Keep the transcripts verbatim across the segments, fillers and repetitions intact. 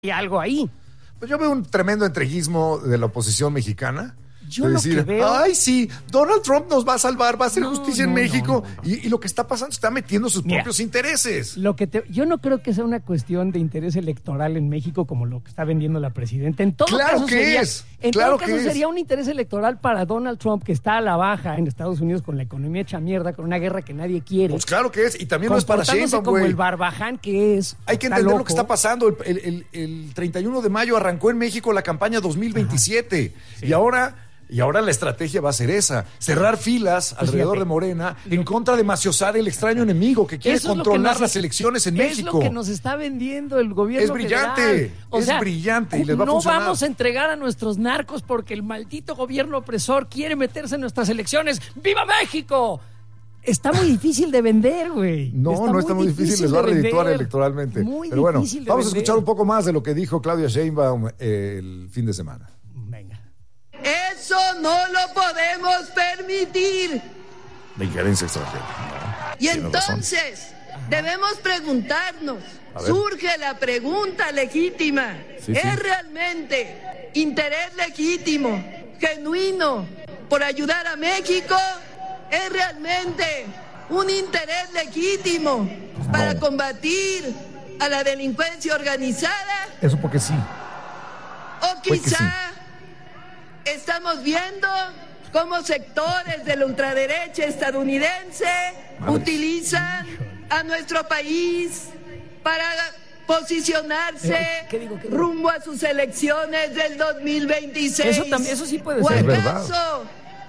hay algo ahí. Pues yo veo un tremendo entreguismo de la oposición mexicana. Yo de lo decir, que veo... ay, sí, Donald Trump nos va a salvar, va a hacer No, justicia no, en México. no, no, no. Y, y lo que está pasando, está metiendo sus Mira, propios intereses. Lo que te, yo no creo que sea una cuestión de interés electoral en México como lo que está vendiendo la presidenta. En todo Claro caso que sería, es, En claro todo caso que es. sería un interés electoral para Donald Trump, que está a la baja en Estados Unidos con la economía hecha mierda, con una guerra que nadie quiere. Pues claro que es, y también no es para comportándose Sheinbaum, como güey. el barbaján que es. Hay que está entender loco. lo que está pasando. El, el, el, el treinta y uno de mayo arrancó en México la campaña dos mil veintisiete. Sí. Y ahora... Y ahora la estrategia va a ser esa, cerrar filas Pues alrededor fíjate, de Morena en contra de maciosar el extraño enemigo que quiere Eso es lo que controlar nos- las elecciones en es México. lo que nos está vendiendo el gobierno Es brillante, federal. O es sea, brillante y les va a no funcionar. vamos a entregar a nuestros narcos porque el maldito gobierno opresor quiere meterse en nuestras elecciones. ¡Viva México! Está muy difícil de vender, güey. No, no está muy difícil, les va a de redituar vender. electoralmente. Muy Pero bueno, difícil de vamos a vender. escuchar un poco más de lo que dijo Claudia Sheinbaum eh, el fin de semana. Venga. Eso no lo podemos permitir. La injerencia extranjera. Y Tiene razón. entonces debemos preguntarnos, A ver. surge la pregunta legítima, Sí, ¿es sí. realmente interés legítimo, genuino, por ayudar a México? ¿Es realmente un interés legítimo para No. combatir a la delincuencia organizada? Eso porque sí. O Pues que quizá sí. estamos viendo cómo sectores de la ultraderecha estadounidense Madre. utilizan a nuestro país para posicionarse Eh, ¿qué digo, qué digo? rumbo a sus elecciones del dos mil veintiséis. Eso también- eso sí puede ¿O ser. Es verdad. acaso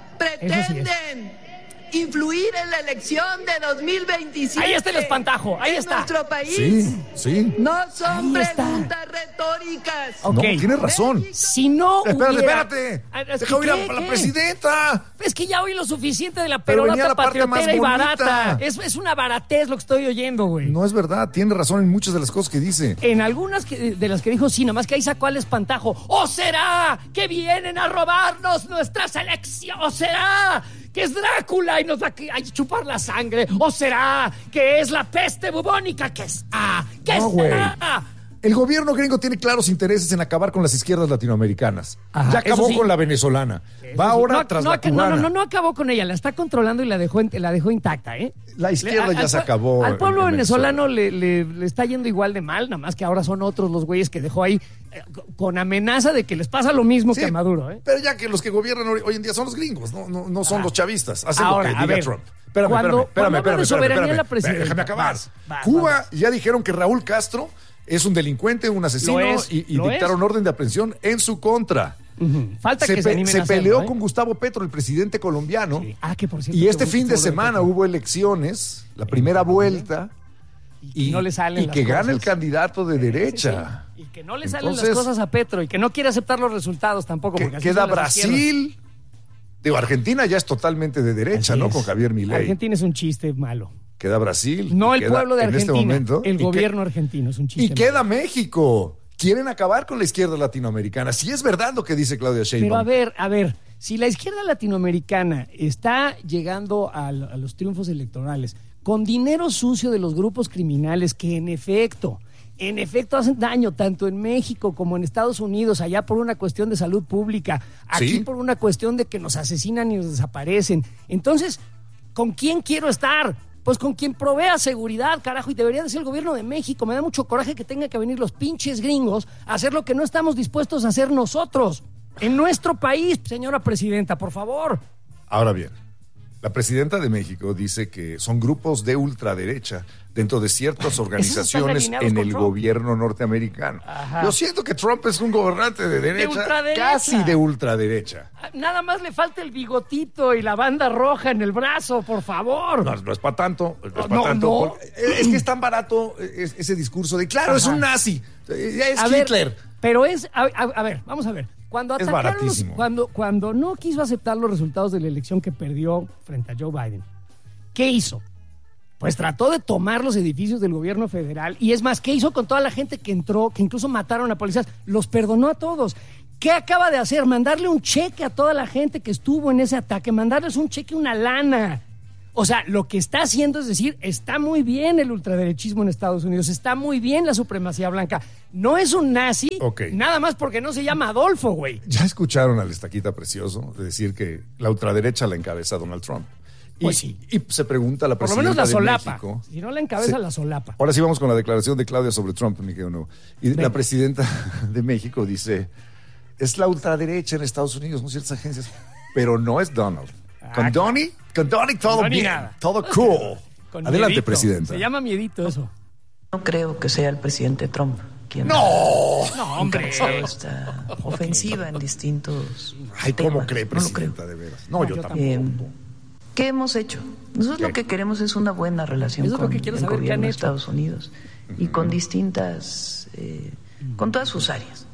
pretenden influir en la elección de dos mil veintisiete? Ahí está el espantajo, ahí en está. nuestro país. Sí, sí. No son Ahí está. preguntas retóricas. Ok. No, tienes razón. Si no Espérate, hubiera... espérate. Ah, es que Deja oír a ¿qué? la ¿Qué? presidenta. Es que ya oí lo suficiente de la Pero venía perorata la parte más patriotera y bonita. barata. Es, es una baratez lo que estoy oyendo, güey. No es verdad, tiene razón en muchas de las cosas que dice. En algunas que- de las que dijo sí, nada más que ahí sacó al espantajo. ¿O será que vienen a robarnos nuestra selección? ¿O será que es Drácula y nos va a que- a chupar la sangre? ¿O será que es la peste bubónica? ¿Qué es? Ah, ¿qué No, güey. será? El gobierno gringo tiene claros intereses en acabar con las izquierdas latinoamericanas. Ajá, ya acabó eso sí. con la venezolana. Va ahora no, tras no, la aca- cubana. no, no, no, no acabó con ella, la está controlando y la dejó, en- la dejó intacta, ¿eh? La izquierda Le- ya al se pue- acabó Al pueblo en- en venezolano le, le- le está yendo igual de mal, nada más que ahora son otros los güeyes que dejó ahí eh, con amenaza de que les pasa lo mismo Sí, que a Maduro, ¿eh? Pero ya que los que gobiernan hoy, hoy en día son los gringos, no, no, no son Ah. los chavistas. Hacen Ahora, lo que a diga ver, Trump. Espérame, cuando- espérame, cuando habla espérame, de espérame, soberanía espérame. la presidenta. Déjame acabar. Vas, vas, Cuba vas. ya dijeron que Raúl Castro es un delincuente, un asesino Lo es, y, y lo dictaron es. orden de aprehensión en su contra. Ujú. Falta Se, que se pe- animen se a hacerlo, peleó ¿eh? con Gustavo Petro, el presidente colombiano. Sí. Ah, que por cierto, Y qué este gusto fin de estuvo semana Petro. hubo elecciones, la primera vuelta, Y no le salen y las que gana cosas. el candidato de Sí, sí, derecha. sí. Y que no le salen Entonces, las cosas a Petro y que no quiere aceptar los resultados tampoco. Que- porque así queda son las izquierdas. Brasil. Digo, Argentina ya es totalmente de derecha, Así ¿no? es. Con Javier Milei. Argentina es un chiste malo. Queda Brasil. No y el queda, pueblo de en este Argentina, momento, el y que- gobierno argentino es un chiste Y queda malo. México. Quieren acabar con la izquierda latinoamericana. Sí es verdad lo que dice Claudia Sheinbaum. Pero a ver, a ver, si la izquierda latinoamericana está llegando al- a, los triunfos electorales con dinero sucio de los grupos criminales que en efecto, en efecto hacen daño tanto en México como en Estados Unidos, allá por una cuestión de salud pública, aquí Sí. por una cuestión de que nos asesinan y nos desaparecen. Entonces, ¿con quién quiero estar? Pues con quien provea seguridad, carajo, y debería de ser el gobierno de México. Me da mucho coraje que tengan que venir los pinches gringos a hacer lo que no estamos dispuestos a hacer nosotros. En nuestro país, señora presidenta, por favor. Ahora bien, la presidenta de México dice que son grupos de ultraderecha dentro de ciertas organizaciones alineados en con el Trump. gobierno norteamericano. Ajá. Yo siento que Trump es un gobernante de derecha, ultraderecha. casi de ultraderecha. Nada más le falta el bigotito y la banda roja en el brazo, por favor. No, no es para tanto, no es para No, tanto. no. porque Es que es tan barato es- ese discurso de, claro, es Ajá. un nazi, ya es A ver, Hitler. pero es, a, a- a ver, vamos a ver. Cuando Es atacaron los- baratísimo. cuando, cuando no quiso aceptar los resultados de la elección que perdió frente a Joe Biden, ¿qué hizo? Pues trató de tomar los edificios del gobierno federal y es más, ¿qué hizo con toda la gente que entró, que incluso mataron a policías? Los perdonó a todos. ¿Qué acaba de hacer? Mandarle un cheque a toda la gente que estuvo en ese ataque, mandarles un cheque, una lana. O sea, lo que está haciendo es decir, está muy bien el ultraderechismo en Estados Unidos, está muy bien la supremacía blanca. No es un nazi, okay. Nada más porque no se llama Adolfo, güey. Ya escucharon al estaquita precioso de decir que la ultraderecha la encabeza Donald Trump. Y, pues sí. y se pregunta la presidenta Por lo menos la de solapa. México. Si no la encabeza, se, la solapa. Ahora sí vamos con la declaración de Claudia sobre Trump, mi querido no. Y Venga. La presidenta de México dice, es la ultraderecha en Estados Unidos, no ciertas agencias, pero no es Donald. Con Donnie, con Donnie todo bien, nada. Todo cool. Con Adelante, miedito. presidenta. Se llama miedito eso. No creo que sea el presidente Trump quien no, ha no, hombre. esta ofensiva okay. en distintos Ay, ¿cómo temas. cree, presidenta, no de veras? No, no yo, yo tampoco. Eh, ¿Qué hemos hecho? Nosotros ¿Qué? Lo que queremos es una buena relación Eso con es lo que el gobierno de hecho. Estados Unidos uh-huh. y con distintas, eh, uh-huh. con todas sus áreas.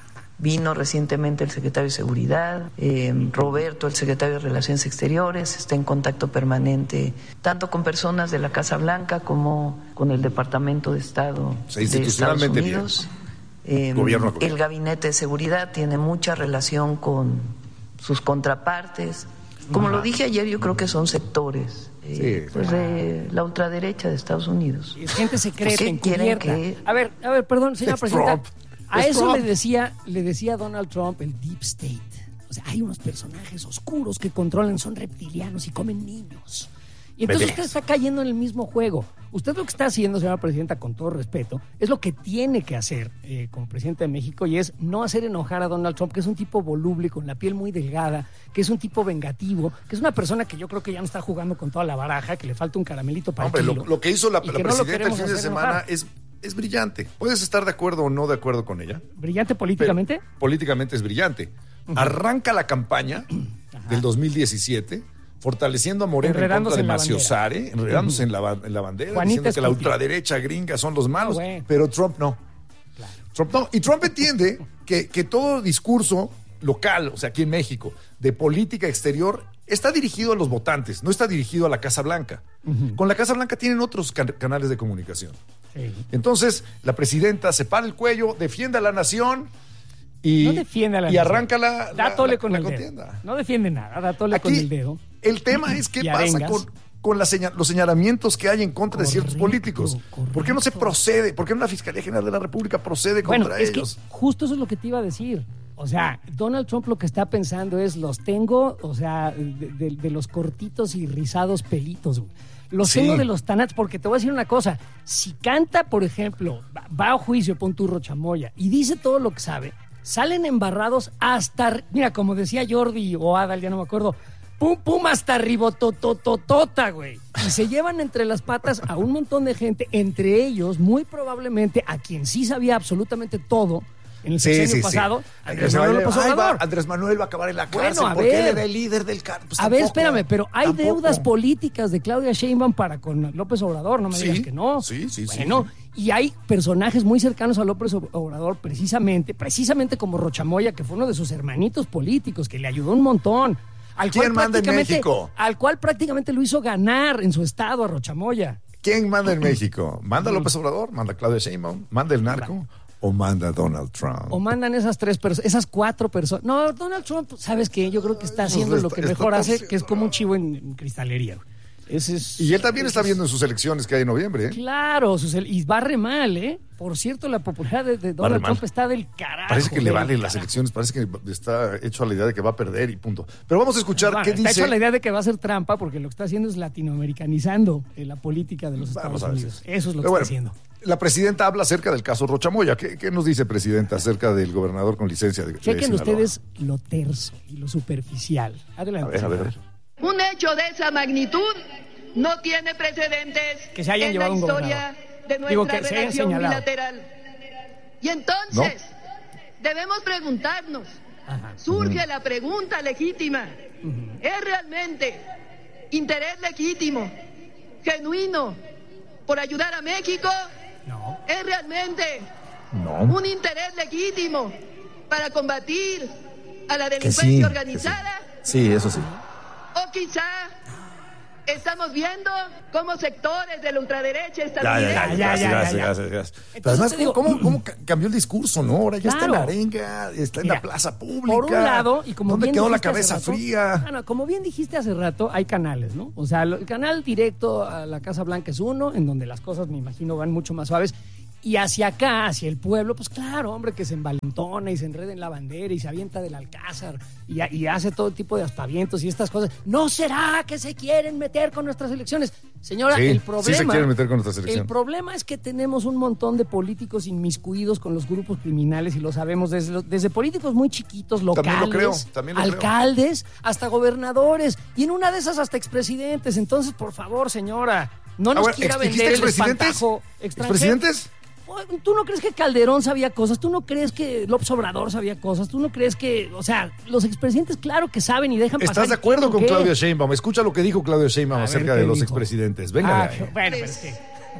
Vino recientemente el secretario de Seguridad, eh, Roberto, el secretario de Relaciones Exteriores, está en contacto permanente tanto con personas de la Casa Blanca como con el Departamento de Estado sí, de Estados Unidos. Eh, gobierno, el Gabinete de Seguridad tiene mucha relación con sus contrapartes. Como Ajá. lo dije ayer, yo creo que son sectores eh, sí, pues de la ultraderecha de Estados Unidos. Es gente secreta, encubierta. Que... A ver, a ver, perdón, señora presidenta. Trump. A es eso Trump. le decía, le decía Donald Trump el Deep State. O sea, hay unos personajes oscuros que controlan, son reptilianos y comen niños. Y entonces usted está cayendo en el mismo juego. Usted lo que está haciendo, señora presidenta, con todo respeto, es lo que tiene que hacer eh, como presidente de México, y es no hacer enojar a Donald Trump, que es un tipo voluble, con la piel muy delgada, que es un tipo vengativo, que es una persona que yo creo que ya no está jugando con toda la baraja, que le falta un caramelito para Hombre, el lo, lo que hizo la, la presidenta no el fin de semana enojar. es... Es brillante. Puedes estar de acuerdo o no de acuerdo con ella. ¿Brillante políticamente? Pero políticamente es brillante. Uh-huh. Arranca la campaña Ajá. del dos mil diecisiete fortaleciendo a Morena en contra de Maciosare, enredándose uh-huh. en, la, en la bandera, Juanita diciendo Escutia. que la ultraderecha gringa son los malos. Ah, bueno. Pero Trump no. Claro. Trump no. Y Trump entiende que, que todo discurso local, o sea, aquí en México, de política exterior, está dirigido a los votantes, no está dirigido a la Casa Blanca. Uh-huh. Con la Casa Blanca tienen otros can- canales de comunicación. Sí. Entonces, la presidenta se para el cuello, defiende a la nación y, no defiende a la y nación. arranca la, da la, tole la, con la el contienda. Dedo. No defiende nada, da tole Aquí, con el dedo. El tema es qué pasa con, con la señal, los señalamientos que hay en contra correcto, de ciertos políticos. Correcto. ¿Por qué no se procede? ¿Por qué no la Fiscalía General de la República procede bueno, contra es ellos? Que justo eso es lo que te iba a decir. O sea, Donald Trump lo que está pensando es, los tengo, o sea, de, de, de los cortitos y rizados pelitos, güey. Los sí. tengo de los tanates, porque te voy a decir una cosa. Si canta, por ejemplo, va a juicio, pon tu Rochamoya, y dice todo lo que sabe, salen embarrados hasta, mira, como decía Jordi o Adal, ya no me acuerdo, pum, pum, hasta ribotototota, güey. Y se llevan entre las patas a un montón de gente, entre ellos, muy probablemente, a quien sí sabía absolutamente todo, en el sí, sexenio sí, pasado, sí. Andrés Manuel López Obrador. Andrés Manuel va a acabar en la cárcel. Bueno, a ¿Por ver, qué él era el líder del cárcel? Pues a tampoco, ver, espérame, pero hay tampoco. deudas políticas de Claudia Sheinbaum para con López Obrador, no me sí, digas que no. Sí, sí, bueno, sí. Y hay personajes muy cercanos a López Obrador, precisamente, precisamente como Rochamoya, que fue uno de sus hermanitos políticos, que le ayudó un montón. Al ¿Quién cual manda en México? Al cual prácticamente lo hizo ganar en su estado a Rochamoya. ¿Quién manda en México? ¿Manda López Obrador? ¿Manda Claudia Sheinbaum? ¿Manda el narco? ¿O manda Donald Trump? O mandan esas tres personas, esas cuatro personas. No, Donald Trump, ¿sabes qué? Yo creo que está haciendo lo que mejor hace, que es como un chivo en, en cristalería. Ese es, y él también ese está es, viendo en sus elecciones que hay en noviembre. ¿eh? Claro, sus, y barre mal, ¿eh? Por cierto, la popularidad de, de Donald Trump está del carajo. Parece que le valen carajo. las elecciones, parece que está hecho a la idea de que va a perder y punto. Pero vamos a escuchar va, qué está dice. Está hecho a la idea de que va a ser trampa, porque lo que está haciendo es latinoamericanizando eh, la política de los Estados Unidos. Eso es lo que bueno, está haciendo. La presidenta habla acerca del caso Rochamoya. ¿Qué, qué nos dice, presidenta, acerca del gobernador con licencia de, Chequen de ustedes lo terso y lo superficial. Adelante. A ver, a ver. Un hecho de esa magnitud no tiene precedentes que se hayan en llevado la un historia de nuestra Digo, que relación bilateral. Y entonces, ¿no? debemos preguntarnos, Ajá. surge uh-huh. la pregunta legítima, uh-huh. ¿es realmente interés legítimo, genuino, por ayudar a México? No. ¿Es realmente no. un interés legítimo para combatir a la delincuencia sí, organizada? Sí. sí, eso sí. O quizá estamos viendo cómo sectores de la ultraderecha Ya, estadounidense... ya, ya, ya, ya, gracias, ya, ya. gracias, gracias. Pero Entonces además, te digo- ¿cómo, cómo ca- cambió el discurso, no? Ahora ya está en la Claro. arenga, está en Mira, la plaza pública. Por un lado, y como ¿Dónde bien quedó la dijiste hace cabeza rato- fría? Ah, no, como bien dijiste hace rato, hay canales, ¿no? O sea, lo- el canal directo a la Casa Blanca es uno, en donde las cosas, me imagino, van mucho más suaves. Y hacia acá, hacia el pueblo, pues claro, hombre, que se envalentona y se enreda en la bandera y se avienta del alcázar y, ha- y hace todo tipo de aspavientos y estas cosas. ¿No será que se quieren meter con nuestras elecciones? Señora, Sí, el sí problema... se quieren meter con nuestras elecciones. El problema es que tenemos un montón de políticos inmiscuidos con los grupos criminales y lo sabemos desde, los- desde políticos muy chiquitos, locales, También lo creo, también lo creo. alcaldes, hasta gobernadores y en una de esas hasta expresidentes. Entonces, por favor, señora, no nos Ahora, quiera ¿dijiste vender el expresidentes? espantajo extranjero. ¿Expresidentes? ¿Tú no crees que Calderón sabía cosas? ¿Tú no crees que López Obrador sabía cosas? ¿Tú no crees que, o sea, los expresidentes claro que saben y dejan pasar? ¿Estás de acuerdo con ¿Qué? Claudia Sheinbaum? Escucha lo que dijo Claudia Sheinbaum A ver, acerca ¿qué de los dijo? expresidentes. Venga Ah, de ahí. bueno, pero es que...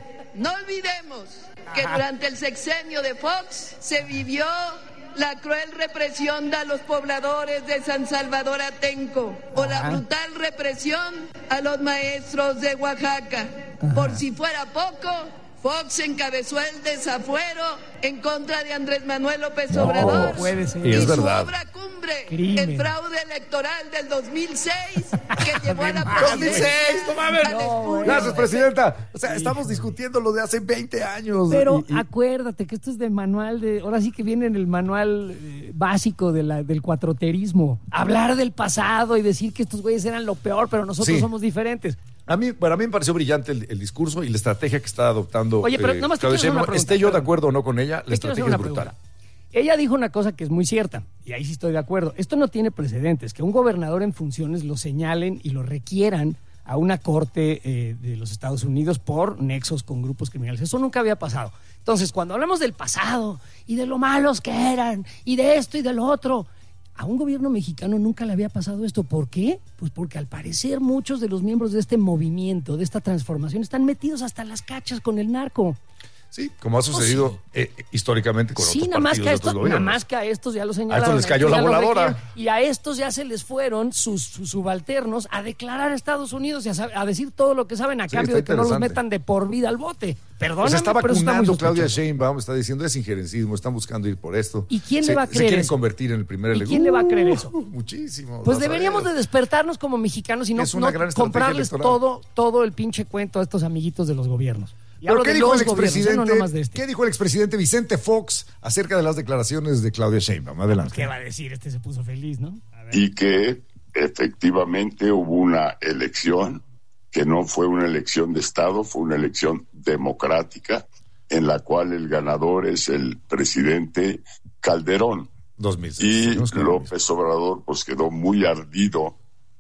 No olvidemos que Ajá. durante el sexenio de Fox se vivió la cruel represión de los pobladores de San Salvador Atenco o la Ajá. brutal represión a los maestros de Oaxaca. Por si fuera poco, Fox encabezó el desafuero en contra de Andrés Manuel López No, Obrador. puede ser. Y Es su verdad. obra cumbre, Crimen. el fraude electoral del dos mil seis, que llevó a la dos mil seis, no mames. al expurgo. Gracias, presidenta. O sea, estamos discutiendo lo de hace veinte años. Pero Y- y- acuérdate que esto es de manual de... Ahora sí que viene en el manual eh, básico de la, del cuatroterismo. Hablar del pasado y decir que estos güeyes eran lo peor, pero nosotros Sí. somos diferentes. A mí, para mí me pareció brillante el, el discurso y la estrategia que está adoptando. Oye, pero eh, nada más te Claudia quiero hacer una Sheinbaum. pregunta, Esté yo de perdón. acuerdo o no con ella, la Te quiero hacer estrategia una es brutal. pregunta. Ella dijo una cosa que es muy cierta, y ahí sí estoy de acuerdo. Esto no tiene precedentes, que un gobernador en funciones lo señalen y lo requieran a una corte eh, de los Estados Unidos por nexos con grupos criminales. Eso nunca había pasado. Entonces, cuando hablamos del pasado y de lo malos que eran y de esto y de lo otro, a un gobierno mexicano nunca le había pasado esto. ¿Por qué? Pues porque al parecer muchos de los miembros de este movimiento, de esta transformación, están metidos hasta las cachas con el narco. Sí, como ha sucedido eh, históricamente con Sí, otros nada más, partidos que a de estos, otros nada gobiernos. más que a estos ya lo señalaron. A estos les cayó estos la ya lo voladora. requirieron, y a estos ya se les fueron sus, sus subalternos a declarar a Estados Unidos y a, sab- a decir todo lo que saben a Sí, cambio está de que no los interesante. metan de por vida al bote. Perdóname, O sea, está pero eso está muy vacunando Claudia sospechoso. Sheinbaum, está diciendo es injerencismo, están buscando ir por esto. ¿Y quién Se- le va a Se creer quieren eso? convertir en el primer ¿Y elector. quién le va a creer eso? Muchísimo. Pues vas a deberíamos ver. de despertarnos como mexicanos y no, Es una no gran estrategia comprarles electoral. todo, todo el pinche cuento a estos amiguitos de los gobiernos. Y ¿Pero hablo qué de dijo el los gobiernos, ¿eh? no expresidente? nomás de este. ¿Qué dijo el expresidente Vicente Fox acerca de las declaraciones de Claudia Sheinbaum? Adelante. ¿Qué va a decir? Este se puso feliz, ¿no? A ver. Y que efectivamente hubo una elección que no fue una elección de Estado, fue una elección democrática en la cual el ganador es el presidente Calderón. dos mil seis. Y Seguimos con lo mismo. López Obrador pues quedó muy ardido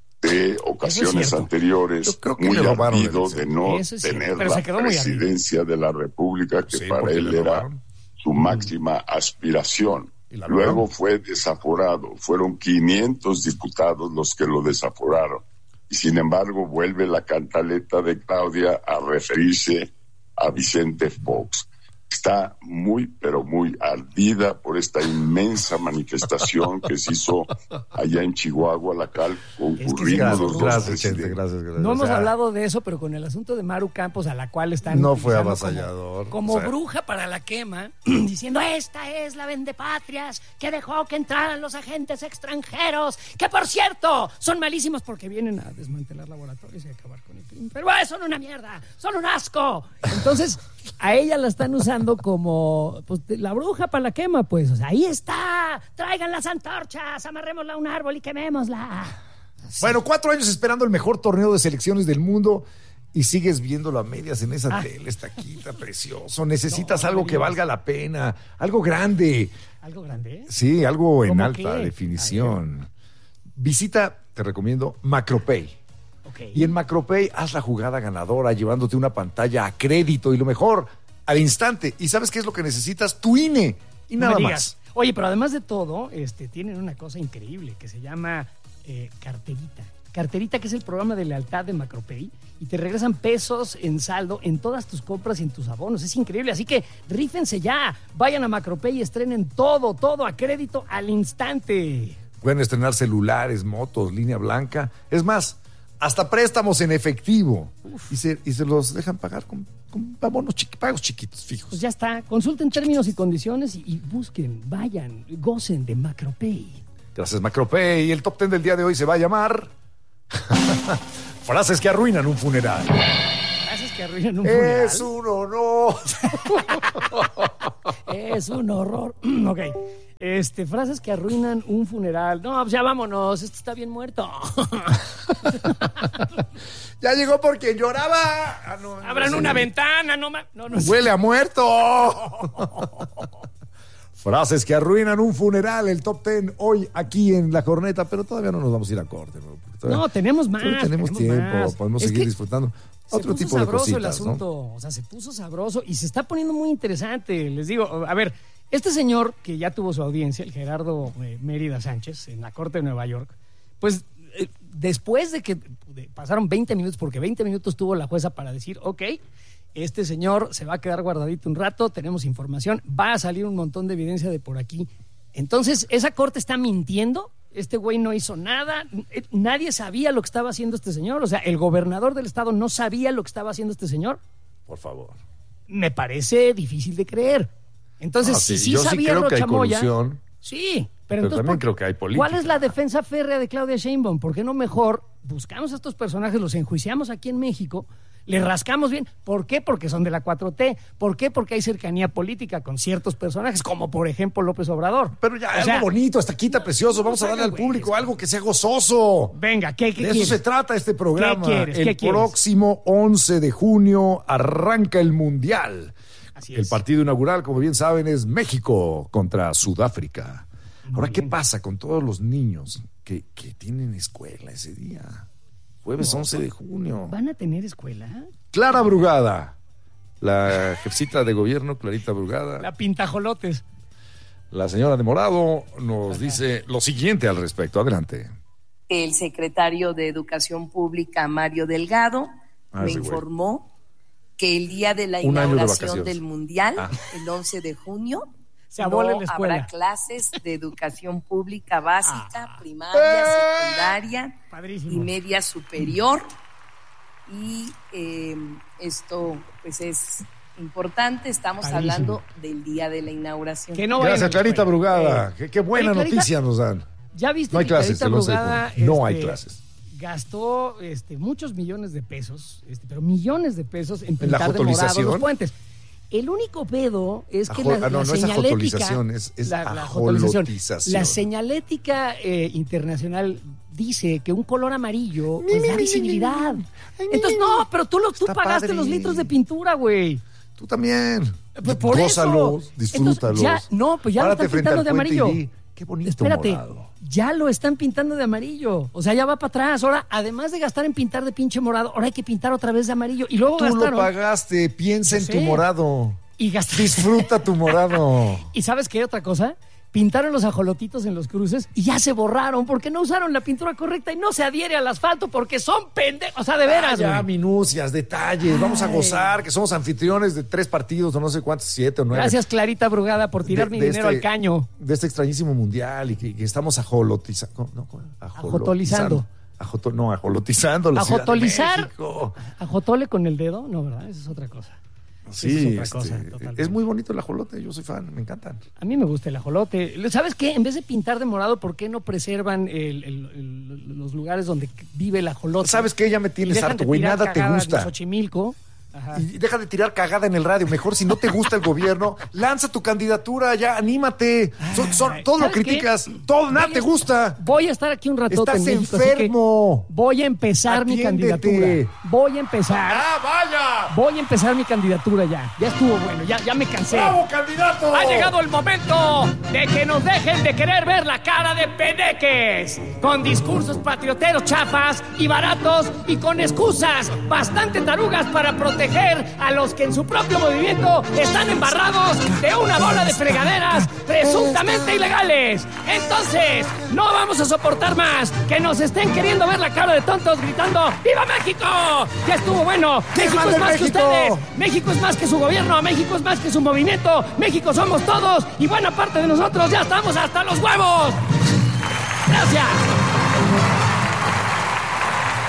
de ocasiones cierto. anteriores, Yo creo que muy le robaron la ardido elección. de no Eso es cierto, tener pero la se quedó muy ardido. presidencia de la República, que Sí, para porque él le era robaron. su máxima aspiración. Y la Luego lograron. fue desaforado, fueron quinientos diputados los que lo desaforaron. Y sin embargo vuelve la cantaleta de Claudia a referirse a Vicente Fox. Está muy, pero muy ardida por esta inmensa manifestación que se hizo allá en Chihuahua, la cual concurrimos los dos Gracias, Chente, presidentes. gracias, gracias. No O hemos sea, hablado de eso, pero con el asunto de Maru Campos, a la cual están... No fue utilizando avasallador, Como, como o sea. bruja para la quema, diciendo, esta es la vendepatrias que dejó que entraran los agentes extranjeros, que por cierto, son malísimos porque vienen a desmantelar laboratorios y acabar con el crimen. Pero "Ay, son una mierda, son un asco". Entonces, a ella la están usando como pues, la bruja para la quema, pues. O sea, ahí está, traigan las antorchas, amarrémosla a un árbol y quemémosla. Bueno, cuatro años esperando el mejor torneo de selecciones del mundo y sigues viéndolo a medias en esa Ah. tele, está quita, precioso. Necesitas No, algo no que digas. valga la pena, algo grande. Algo grande, ¿eh? Sí, algo en ¿Cómo alta qué? definición. Visita, te recomiendo, Macropay. Ok. Y en Macropay haz la jugada ganadora llevándote una pantalla a crédito y lo mejor, al instante. ¿Y sabes qué es lo que necesitas? Tu I N E y No nada me más. digas. Oye, pero además de todo, este, tienen una cosa increíble que se llama eh, Carterita. Carterita, que es el programa de lealtad de Macropay, y te regresan pesos en saldo en todas tus compras y en tus abonos. Es increíble, así que rífense ya. Vayan a Macropay y estrenen todo, todo a crédito al instante. Pueden estrenar celulares, motos, línea blanca. Es más, hasta préstamos en efectivo. Y se, y se los dejan pagar con, con abonos chiqui, pagos chiquitos, fijos. Pues ya está. Consulten términos y condiciones y, y busquen, vayan, gocen de Macropay. Gracias, Macropay. Y el top ten del día de hoy se va a llamar Frases que arruinan un funeral. Frases que arruinan un funeral. Es un honor. Es un horror. Ok. Este, frases que arruinan un funeral. No, pues ya vámonos. Este está bien muerto. Ya llegó por quien lloraba. Ah, no, Abran no sé. una ventana, no, ma- no, no sé. Huele a muerto. Frases que arruinan un funeral, el top ten hoy aquí en La Corneta, pero todavía no nos vamos a ir a corte. ¿No? Todavía, No, tenemos más. todavía tenemos, tenemos tiempo, más. podemos Es seguir que disfrutando se otro puso tipo de sabroso cositas, el asunto, ¿no? o sea, se puso sabroso y se está poniendo muy interesante. Les digo, a ver, este señor que ya tuvo su audiencia, el Gerardo eh, Mérida Sánchez, en la Corte de Nueva York, pues eh, después de que de, pasaron veinte minutos, porque veinte minutos tuvo la jueza para decir, ok, este señor se va a quedar guardadito un rato, tenemos información, va a salir un montón de evidencia de por aquí. Entonces, ¿esa corte está mintiendo? Este güey no hizo nada, nadie sabía lo que estaba haciendo este señor, o sea, el gobernador del estado no sabía lo que estaba haciendo este señor. Por favor. Me parece difícil de creer. Entonces, Ah, si sí, sí yo sí sabía creo que hay Rocha Moya, colusión. sí, pero, Pero entonces, también ¿por- creo que hay política. ¿cuál es la defensa férrea de Claudia Sheinbaum? ¿Por qué no mejor buscamos a estos personajes, los enjuiciamos aquí en México, le rascamos bien? ¿Por qué? Porque son de la cuatro T. ¿Por qué? Porque hay cercanía política con ciertos personajes, como por ejemplo López Obrador. Pero ya, O algo sea, bonito, hasta quita precioso. Vamos a darle al güey, público algo que sea gozoso. Venga, ¿qué, qué De eso quieres? se trata este programa. ¿Qué quieres? El ¿Qué quieres? próximo once de junio arranca el Mundial. Así El es. partido inaugural, como bien saben, es México contra Sudáfrica. Ahora, ¿qué bien. pasa con todos los niños que, que tienen escuela ese día? Jueves once de junio. ¿Van a tener escuela? Clara Brugada, la jefecita de gobierno, Clarita Brugada, La pintajolotes. la señora de Morado, nos dice lo siguiente al respecto. Adelante. El secretario de Educación Pública, Mario Delgado, Ah, me ese güey. informó que el día de la Un año de inauguración vacaciones. del Mundial, Ah. el once de junio, Se abola no en la escuela. habrá clases de educación pública básica, Ah. primaria, ¡Eh! secundaria Padrísimo. y media superior. Y eh, esto pues es importante, estamos Padrísimo. hablando del día de la inauguración. Que no vayan a Gracias, la Clarita escuela. Brugada. Eh, Qué, qué buena Oye, Clarita, noticia nos dan. ¿Ya viste No hay que clases, Clarita el once de Brugada, junio. No hay este, clases. gastó este, muchos millones de pesos, este, pero millones de pesos en ¿En la pintar de morado jotolización? los puentes? El único pedo es que Ajo- la, ah, no, la no es señalética... ajotolización, es- es la, la jotolización. ajolotización. La señalética eh, internacional dice que un color amarillo pues, da visibilidad. Entonces, no, pero tú, lo, tú Está pagaste padre. los litros de pintura, güey. Tú también. Pues por Gózalos, eso. disfrútalos. Entonces, ya- no, pues ya lo Párate están frente al pintando de puente y amarillo. di, qué bonito Espérate, morado. ya lo están pintando de amarillo. O sea, ya va para atrás. Ahora, además de gastar en pintar de pinche morado, ahora hay que pintar otra vez de amarillo. Y luego Tú gastaron. lo pagaste, piensa Yo en tu sé. morado. Y gastaron. Disfruta tu morado. ¿Y sabes qué otra cosa? Pintaron los ajolotitos en los cruces y ya se borraron porque no usaron la pintura correcta y no se adhiere al asfalto porque son pendejos. O sea, de veras, Ah, ya, güey. minucias, detalles. Vamos a Ay. gozar, que somos anfitriones de tres partidos o no sé cuántos, siete o nueve. Gracias, Clarita Brugada, por tirar De- mi de dinero este- al caño. De este extrañísimo mundial y que, que estamos ajolotizando. No, ¿cómo? Ajotolizando. Ajoto- no, ajolotizando. la Ciudad de Ajotolizar. México. Ajotole con el dedo, no, ¿verdad? Esa es otra cosa. Sí, Esa es otra este, cosa, totalmente. es muy bonito el ajolote, yo soy fan, me encantan. A mí me gusta el ajolote. ¿Sabes qué? En vez de pintar de morado, ¿por qué no preservan el- el- el- los lugares donde vive el ajolote? ¿Sabes qué? Ya me Y tienes dejan harto, de güey, tirar nada te cagada en gusta. Xochimilco. Ajá. Y deja de tirar cagada en el radio. Mejor si no te gusta el gobierno, lanza tu candidatura, ya, anímate. Son- son- Ay, todo lo ¿sabes qué? criticas, todo, nada Voy te a- gusta. Voy a estar aquí un ratote Estás en México, así que enfermo. voy a empezar mi Atiéndete. candidatura. Voy a empezar. ¡Ah, vaya! Voy a empezar mi candidatura ya. Ya estuvo bueno, ya, ya me cansé. ¡Bravo, candidato! Ha llegado el momento de que nos dejen de querer ver la cara de pedeques, con discursos patrioteros chafas y baratos y con excusas bastante tarugas para proteger a los que en su propio movimiento están embarrados de una bola de fregaderas presuntamente ilegales. Entonces, no vamos a soportar más que nos estén queriendo ver la cara de tontos gritando ¡Viva México! Ya estuvo bueno. México mande es más que México! ustedes. México es más que su gobierno, México es más que su movimiento, México somos todos y buena parte de nosotros ya estamos hasta los huevos. Gracias.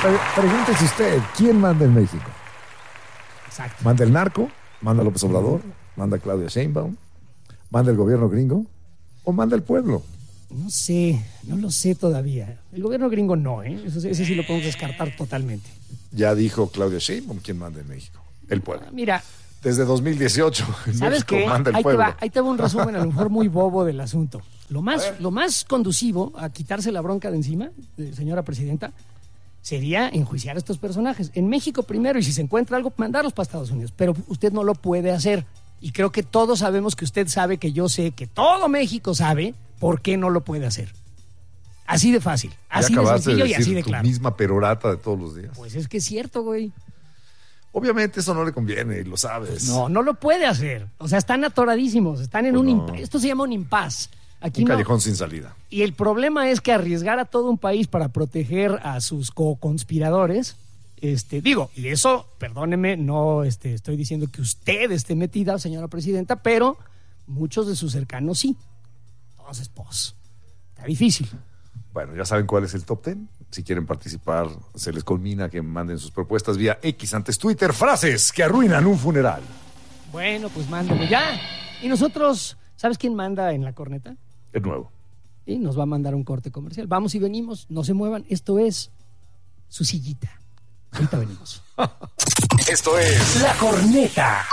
Pre- pregúntese usted, ¿quién manda en México? Exacto. ¿Manda el narco? ¿Manda López Obrador? ¿Manda Claudia Sheinbaum? ¿Manda el gobierno gringo? ¿O manda el pueblo? No sé, no lo sé todavía. El gobierno gringo no, ¿eh? Eso, ese sí lo podemos descartar totalmente. Ya dijo Claudia Sheinbaum quién manda en México. El pueblo. Mira, Desde dos mil dieciocho en ¿sabes México qué? manda el Ahí te, pueblo. va, ahí te va un resumen a lo mejor muy bobo del asunto. Lo más, lo más conducivo a quitarse la bronca de encima, eh, señora presidenta, sería enjuiciar a estos personajes. En México primero, y si se encuentra algo, mandarlos para Estados Unidos. Pero usted no lo puede hacer. Y creo que todos sabemos que usted sabe, que yo sé, que todo México sabe por qué no lo puede hacer. Así de fácil, así Ya de acabaste sencillo de y decir así de tu claro. misma perorata de todos los días. Pues es que es cierto, güey. Obviamente eso no le conviene y lo sabes. No, no lo puede hacer. O sea, están atoradísimos, están en Pues un no. impas. Esto se llama un impas. Aquí Un no. callejón sin salida. Y el problema es que arriesgar a todo un país para proteger a sus co-conspiradores, este, digo, y eso, perdóneme, no este, estoy diciendo que usted esté metida, señora presidenta, pero muchos de sus cercanos sí. Entonces, pues, está difícil. Bueno, ya saben cuál es el top ten. Si quieren participar, se les culmina que manden sus propuestas vía X, antes Twitter, frases que arruinan un funeral. Bueno, pues mándalo ya. Y nosotros, ¿sabes quién manda en la corneta? Es nuevo. Y nos va a mandar un corte comercial. Vamos y venimos, no se muevan. Esto es su sillita. Ahorita venimos. Esto es La Corneta.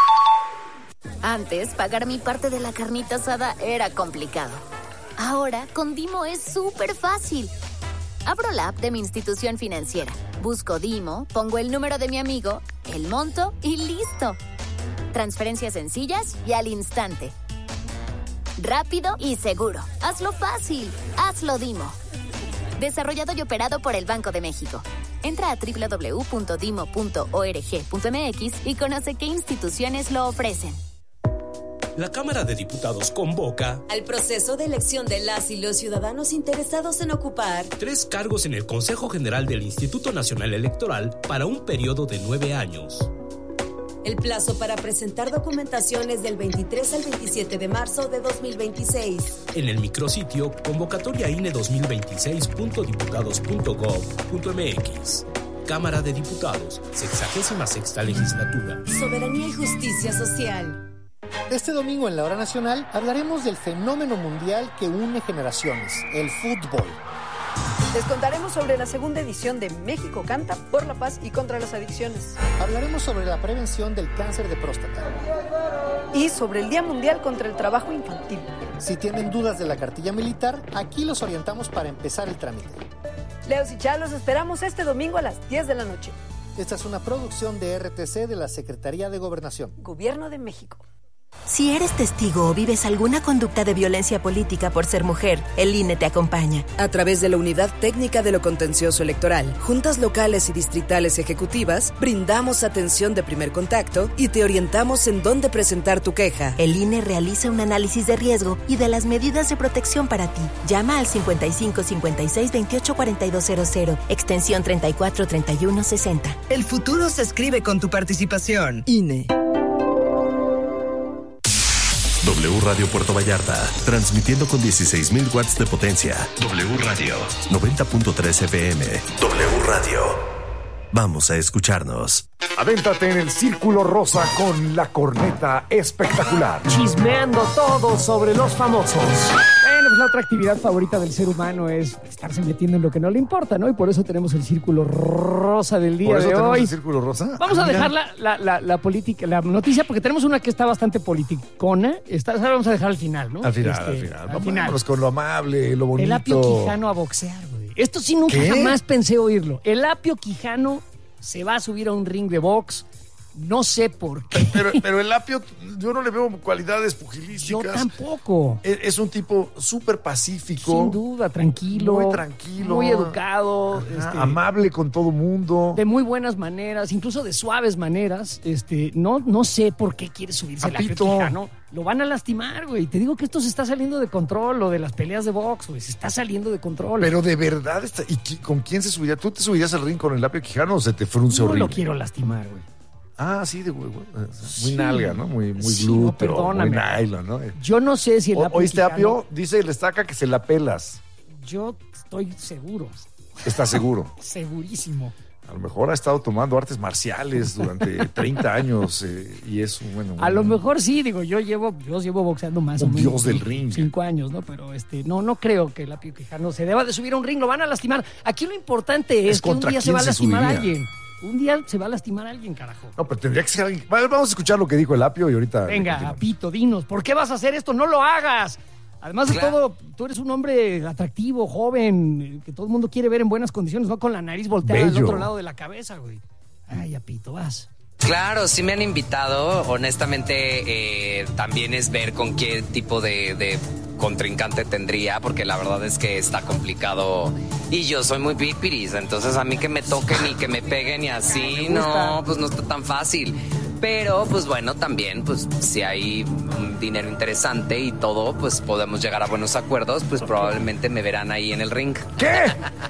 Antes, pagar mi parte de la carnita asada era complicado. Ahora, con Dimo es súper fácil. Abro la app de mi institución financiera, busco Dimo, pongo el número de mi amigo, el monto y listo. Transferencias sencillas y al instante. Rápido y seguro. Hazlo fácil. Hazlo Dimo. Desarrollado y operado por el Banco de México. Entra a doble u doble u doble u punto dimo punto org punto m x y conoce qué instituciones lo ofrecen. La Cámara de Diputados convoca al proceso de elección de las y los ciudadanos interesados en ocupar tres cargos en el Consejo General del Instituto Nacional Electoral para un periodo de nueve años. El plazo para presentar documentación es del veintitrés al veintisiete de marzo de dos mil veintiséis. En el micrositio convocatoria I N E dos mil veintiséis punto diputados punto gov punto m x. Cámara de Diputados, sexagésima sexta legislatura. Soberanía y justicia social. Este domingo en la Hora Nacional hablaremos del fenómeno mundial que une generaciones, el fútbol. Les contaremos sobre la segunda edición de México Canta por la paz y contra las adicciones. Hablaremos sobre la prevención del cáncer de próstata. Y sobre el Día Mundial contra el Trabajo Infantil. Si tienen dudas de la cartilla militar, aquí los orientamos para empezar el trámite. Leos y Chá, los esperamos este domingo a las diez de la noche. Esta es una producción de R T C de la Secretaría de Gobernación. Gobierno de México. Si eres testigo o vives alguna conducta de violencia política por ser mujer, el I N E te acompaña. A través de la Unidad Técnica de lo Contencioso Electoral, juntas locales y distritales ejecutivas, brindamos atención de primer contacto y te orientamos en dónde presentar tu queja. El I N E realiza un análisis de riesgo y de las medidas de protección para ti. Llama al cincuenta y cinco cincuenta y seis veintiocho cuarenta y dos cero cero, extensión treinta y cuatro treinta y uno sesenta. El futuro se escribe con tu participación. I N E. W Radio Puerto Vallarta, transmitiendo con dieciséis mil watts de potencia. W Radio, noventa punto tres F M. W Radio. Vamos a escucharnos. Adéntrate en el Círculo Rosa con la corneta espectacular. Chismeando todo sobre los famosos. Bueno, pues la otra actividad favorita del ser humano es estarse metiendo en lo que no le importa, ¿no? Y por eso tenemos el Círculo Rosa del día ¿Por eso de tenemos hoy. el Círculo Rosa? Vamos Ah, a mira. dejar la, la, la, la política, la noticia, porque tenemos una que está bastante politicona. Esta esa la vamos a dejar al final, ¿no? Al final, Este, al final. al Vámonos final. con lo amable, lo bonito. El Apio Quijano a boxear, güey. Esto sí nunca ¿Qué? jamás pensé oírlo. El Apio Quijano se va a subir a un ring de box. No sé por qué. Pero, pero el Apio, yo no le veo cualidades Yo pugilísticas. tampoco. Es, es un tipo súper pacífico. Sin duda, tranquilo. Muy tranquilo. Muy educado. Ajá, este, amable con todo mundo. de muy buenas maneras, incluso de suaves maneras. Este, no, no sé por qué quiere subirse el Apio Apito. Quijano. Lo van a lastimar, güey. Te digo que esto se está saliendo de control, lo de las peleas de box, güey. Se está saliendo de control. Pero de verdad, está, ¿y qui- con quién se subiría? ¿Tú te subirías al ring con el Apio Quijano o se te frunce no horrible? lo quiero lastimar, güey. Ah, sí, de güey, güey, o sea, muy Sí. nalga, ¿no? Muy, muy Sí, glúteo, no, perdóname. muy nylon, ¿no? Yo no sé si el O- Apio ¿Oíste, Quijano- Apio? Dice el estaca que se la pelas. Yo estoy seguro. ¿Estás seguro? Segurísimo. A lo mejor ha estado tomando artes marciales durante treinta años eh, y es un bueno. A lo mejor sí, digo, yo llevo, yo llevo boxeando más un o menos. dios del ring. Cinco años, ¿no? Pero este, no, no creo que el Apio Quijano se deba de subir a un ring, lo van a lastimar. Aquí lo importante es, es que un día se va a lastimar a alguien. Un día se va a lastimar a alguien, carajo. No, pero tendría que ser alguien. Vamos a escuchar lo que dijo el Apio y ahorita. Venga, Apito, dinos, ¿por qué vas a hacer esto? No lo hagas. Además de claro. todo, tú eres un hombre atractivo, joven, que todo el mundo quiere ver en buenas condiciones, no con la nariz volteada Bello. al otro lado de la cabeza, güey. Ay, Apito, vas. Claro, sí me han invitado. Honestamente, eh, también es ver con qué tipo de, de contrincante tendría, porque la verdad es que está complicado. Y yo soy muy pipiris, entonces a mí que me toquen y que me peguen y así, no, pues no está tan fácil. Pero, pues bueno, también, pues si hay un dinero interesante y todo, pues podemos llegar a buenos acuerdos, pues probablemente me verán ahí en el ring. ¿Qué?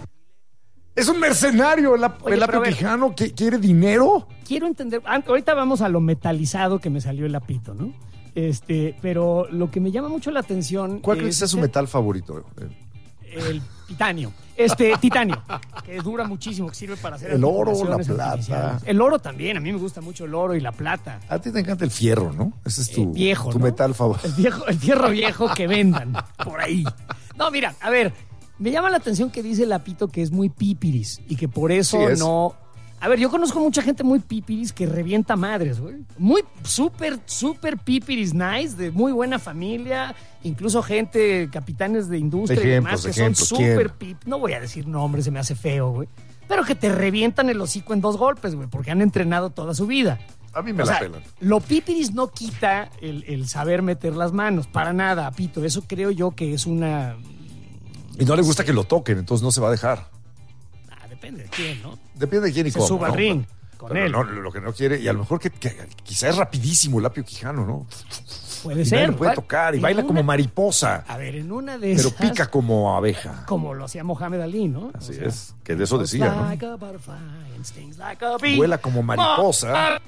Es un mercenario, el, Oye, el Apio Quijano, que quiere dinero. Quiero entender, ahorita vamos a lo metalizado que me salió el Apito, ¿no? Este, pero lo que me llama mucho la atención. ¿Cuál crees que es su metal favorito? El titanio. Este, titanio, que dura muchísimo, que sirve para hacer el oro, la plata. El oro también, a mí me gusta mucho el oro y la plata. A ti te encanta el fierro, ¿no? Ese es tu, el viejo, tu ¿no? metal favorito. El viejo, el fierro viejo que vendan por ahí. No, mira, a ver, me llama la atención que dice el Apito que es muy pipiris y que por eso sí no... A ver, yo conozco mucha gente muy pipiris que revienta madres, güey. Muy súper, súper pipiris nice, de muy buena familia, incluso gente, capitanes de industria ejemplos, y demás, que ejemplos, son súper pip. No voy a decir nombres, se me hace feo, güey. Pero que te revientan el hocico en dos golpes, güey, porque han entrenado toda su vida. A mí me o la sea, pelan. Lo pipiris no quita el, el saber meter las manos, para nada, Apito. Eso creo yo que es una... Y no le gusta que lo toquen, entonces no se va a dejar. Depende de quién, ¿no? Depende de quién y se cómo. Se suba al ¿no? ring con pero él. No, lo que no quiere, y a lo mejor que, que quizá es rapidísimo el Apio Quijano, ¿no? Puede y ser. Lo puede tocar y baila una, como mariposa. A ver, en una de esas. Pero pica como abeja. Como lo hacía Mohamed Ali, ¿no? Así o sea, es, que de eso decía, like ¿no? Like Vuela como mariposa.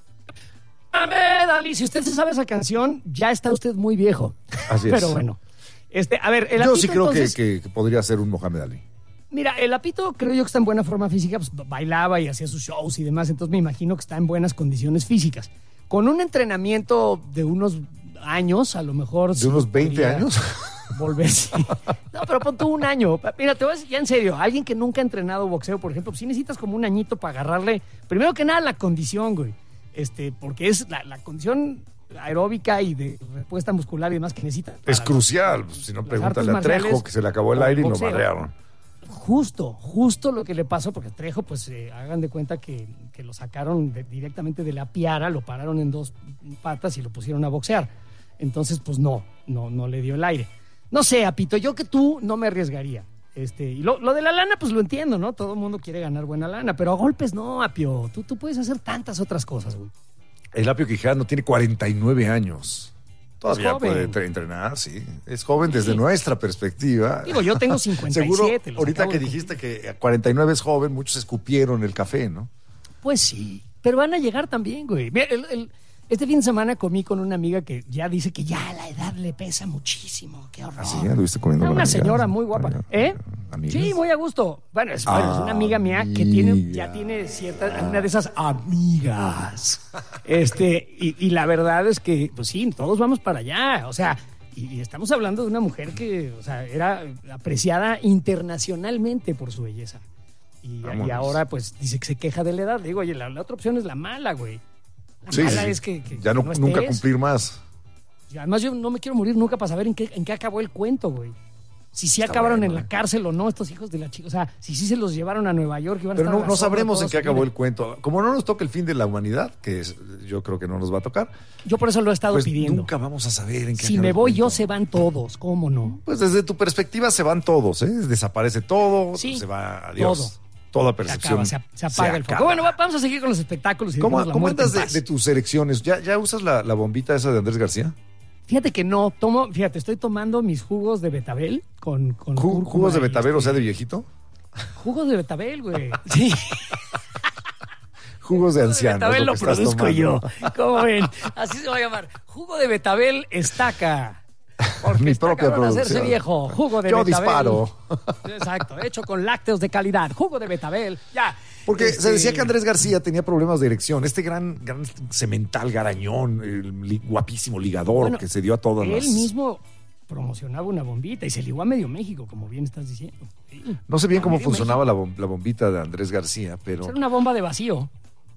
Mohamed Ali, si usted se sabe esa canción, ya está usted muy viejo. Así es. Pero bueno. Este, a ver, el Yo Apito, sí creo entonces, que, que, que podría ser un Mohamed Ali. Mira, el Apito creo yo que está en buena forma física, pues bailaba y hacía sus shows y demás, entonces me imagino que está en buenas condiciones físicas. Con un entrenamiento de unos años, a lo mejor... ¿De sí unos veinte años? Volverse. No, pero pon tú un año. Mira, te voy a decir ya en serio, alguien que nunca ha entrenado boxeo, por ejemplo, pues sí necesitas como un añito para agarrarle, primero que nada, la condición, güey. Este, porque es la, la condición aeróbica y de respuesta muscular y demás que necesita. Es crucial, si no pregúntale a Trejo, que se le acabó el aire y lo madrearon. Justo, justo lo que le pasó, porque Trejo, pues eh, hagan de cuenta que, que lo sacaron de, directamente de la piara, lo pararon en dos patas y lo pusieron a boxear. Entonces, pues no, no, no le dio el aire. No sé, Apito, yo que tú no me arriesgaría. Este, y lo, lo de la lana, pues lo entiendo, ¿no? Todo el mundo quiere ganar buena lana, pero a golpes no, Apio. Tú, tú puedes hacer tantas otras cosas, güey. El Apio Quijano tiene cuarenta y nueve años. Todavía joven. puede entrenar, sí. Es joven desde sí. nuestra perspectiva. Digo, yo tengo cincuenta y siete. Seguro, ahorita que dijiste que a cuarenta y nueve es joven, muchos escupieron el café, ¿no? Pues sí, pero van a llegar también, güey. Mira, el, el, este fin de semana comí con una amiga que ya dice que ya la edad le pesa muchísimo. Qué horror. ¿Ah, sí? ¿Anduviste comiendo con una amigas? señora muy guapa. ¿Eh? ¿Amigas? Sí, muy a gusto. Bueno, es, bueno, es una amiga mía que tiene, ya tiene cierta, una de esas amigas. Este, y, y la verdad es que, pues sí, todos vamos para allá. O sea, y, y estamos hablando de una mujer que, o sea, era apreciada internacionalmente por su belleza. Y, y ahora, pues, dice que se queja de la edad. Le digo, oye, la, la otra opción es la mala, güey. La sí, mala sí. es que, que ya no, que no nunca estés. cumplir más. Y además, yo no me quiero morir nunca para saber en qué, en qué acabó el cuento, güey. Si sí Está acabaron bueno, en la eh. cárcel o no, estos hijos de la chica. O sea, si sí se los llevaron a Nueva York. Iban Pero a estar no, a la no sombra sabremos toda en qué su acabó vida. el cuento. Como no nos toca el fin de la humanidad, que es, yo creo que no nos va a tocar. Yo por eso lo he estado pues pidiendo. Nunca vamos a saber en qué Si acaba me el voy cuento. yo, se van todos. ¿Cómo no? Pues desde tu perspectiva se van todos, ¿eh? Desaparece todo, Sí, se va, adiós. todo. Toda Se percepción. acaba, se, se apaga se el acaba. foco. Bueno, va- vamos a seguir con los espectáculos. Y ¿Cómo, dejemos la cómo muerte andas en de, paz. de tus erecciones? ¿Ya, ya usas la, la bombita esa de Andrés García? Fíjate que no, tomo, fíjate, estoy tomando mis jugos de betabel con, con Ju- cúrcuma ¿Jugos de y betabel, o este- sea, de viejito? Jugos de betabel, güey. Sí. Jugos de anciano. Betabel es lo que estás produzco tomando. yo. ¿Cómo ven? Así se va a llamar. Jugo de betabel estaca. Porque Mi está propia cabrón hacerse producción. viejo. Jugo de Yo betabel. disparo. Exacto, hecho con lácteos de calidad. Jugo de betabel. Ya. Porque Este, se decía que Andrés García tenía problemas de erección. Este gran, gran cemental garañón, el li- guapísimo ligador Bueno, que se dio a todas él las... mismo promocionaba una bombita y se ligó a medio México, como bien estás diciendo. Sí. No sé bien A cómo medio funcionaba la, bom- la bombita de Andrés García, pero... Era una bomba de vacío.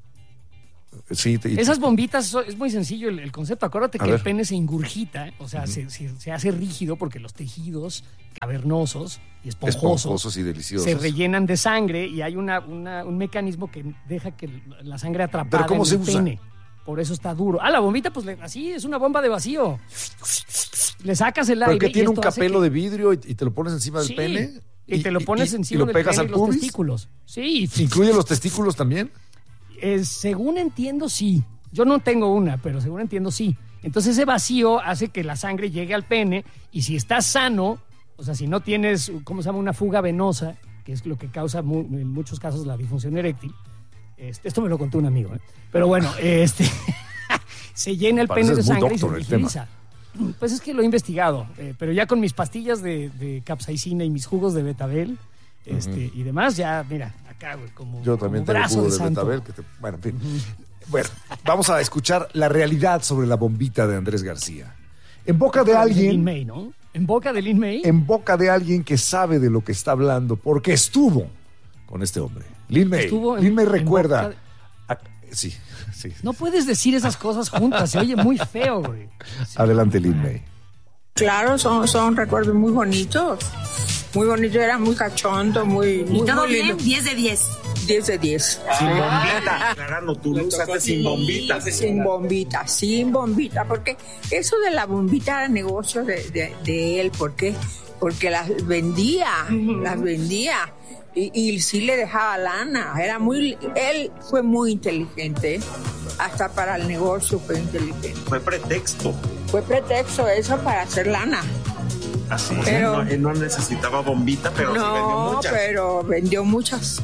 Sí, te- Esas bombitas, so- es muy sencillo el, el concepto. Acuérdate A que ver. el pene se ingurgita, o sea, se, se- se hace rígido porque los tejidos cavernosos y esponjosos, Esponjosos y deliciosos. se rellenan de sangre y hay una, una- un mecanismo que deja que la sangre atrapada ¿Pero cómo en se el usa? pene. Por eso está duro. Ah, la bombita, pues le- así es una bomba de vacío. Le sacas el Pero aire. que tiene y un esto hace capelo que- de vidrio y, y te lo pones encima del Sí, pene. Y, te lo pones y- encima y lo del pegas pene al y los pubis. testículos. Sí. ¿Incluye los testículos también? Eh, según entiendo, sí. Yo no tengo una, pero según entiendo, sí. Entonces ese vacío hace que la sangre llegue al pene y si estás sano, o sea, si no tienes, ¿cómo se llama? Una fuga venosa, que es lo que causa mu- en muchos casos la disfunción eréctil. Este, esto me lo contó un amigo, ¿eh? Pero bueno, este se llena el pene Pareces de muy sangre y se doctor el tema. utiliza. Pues es que lo he investigado, eh, pero ya con mis pastillas de, de capsaicina y mis jugos de betabel este, y demás, ya, mira, acá, güey, como, Yo también como tengo brazo jugo de de santo. betabel. Que te- bueno, en fin. Bueno, vamos a escuchar la realidad sobre la bombita de Andrés García. En boca de Lin alguien... May, ¿no? En boca de Lin May. En boca de alguien que sabe de lo que está hablando porque estuvo con este hombre. Lin May. Estuvo en- Lin May en recuerda... boca de- Ah, sí, sí. No puedes decir esas cosas juntas, se oye muy feo, güey. Adelante, Lin May. Claro, son, son recuerdos muy bonitos. Muy bonito, era muy cachondo, muy, muy, todo muy lindo. bien? diez de diez. diez de diez. Sin bombita. Aclarando, tú lo usaste sin bombita. Sin bombita, sin bombita, porque eso de la bombita era negocio de, de, de él, ¿por qué? Porque las vendía, las vendía. Y, y sí le dejaba lana, era muy, él fue muy inteligente, hasta para el negocio fue inteligente. Fue pretexto. Fue pretexto eso para hacer lana. Así Pero- él, no, él no necesitaba bombita, pero sí vendió No, muchas. pero vendió muchas.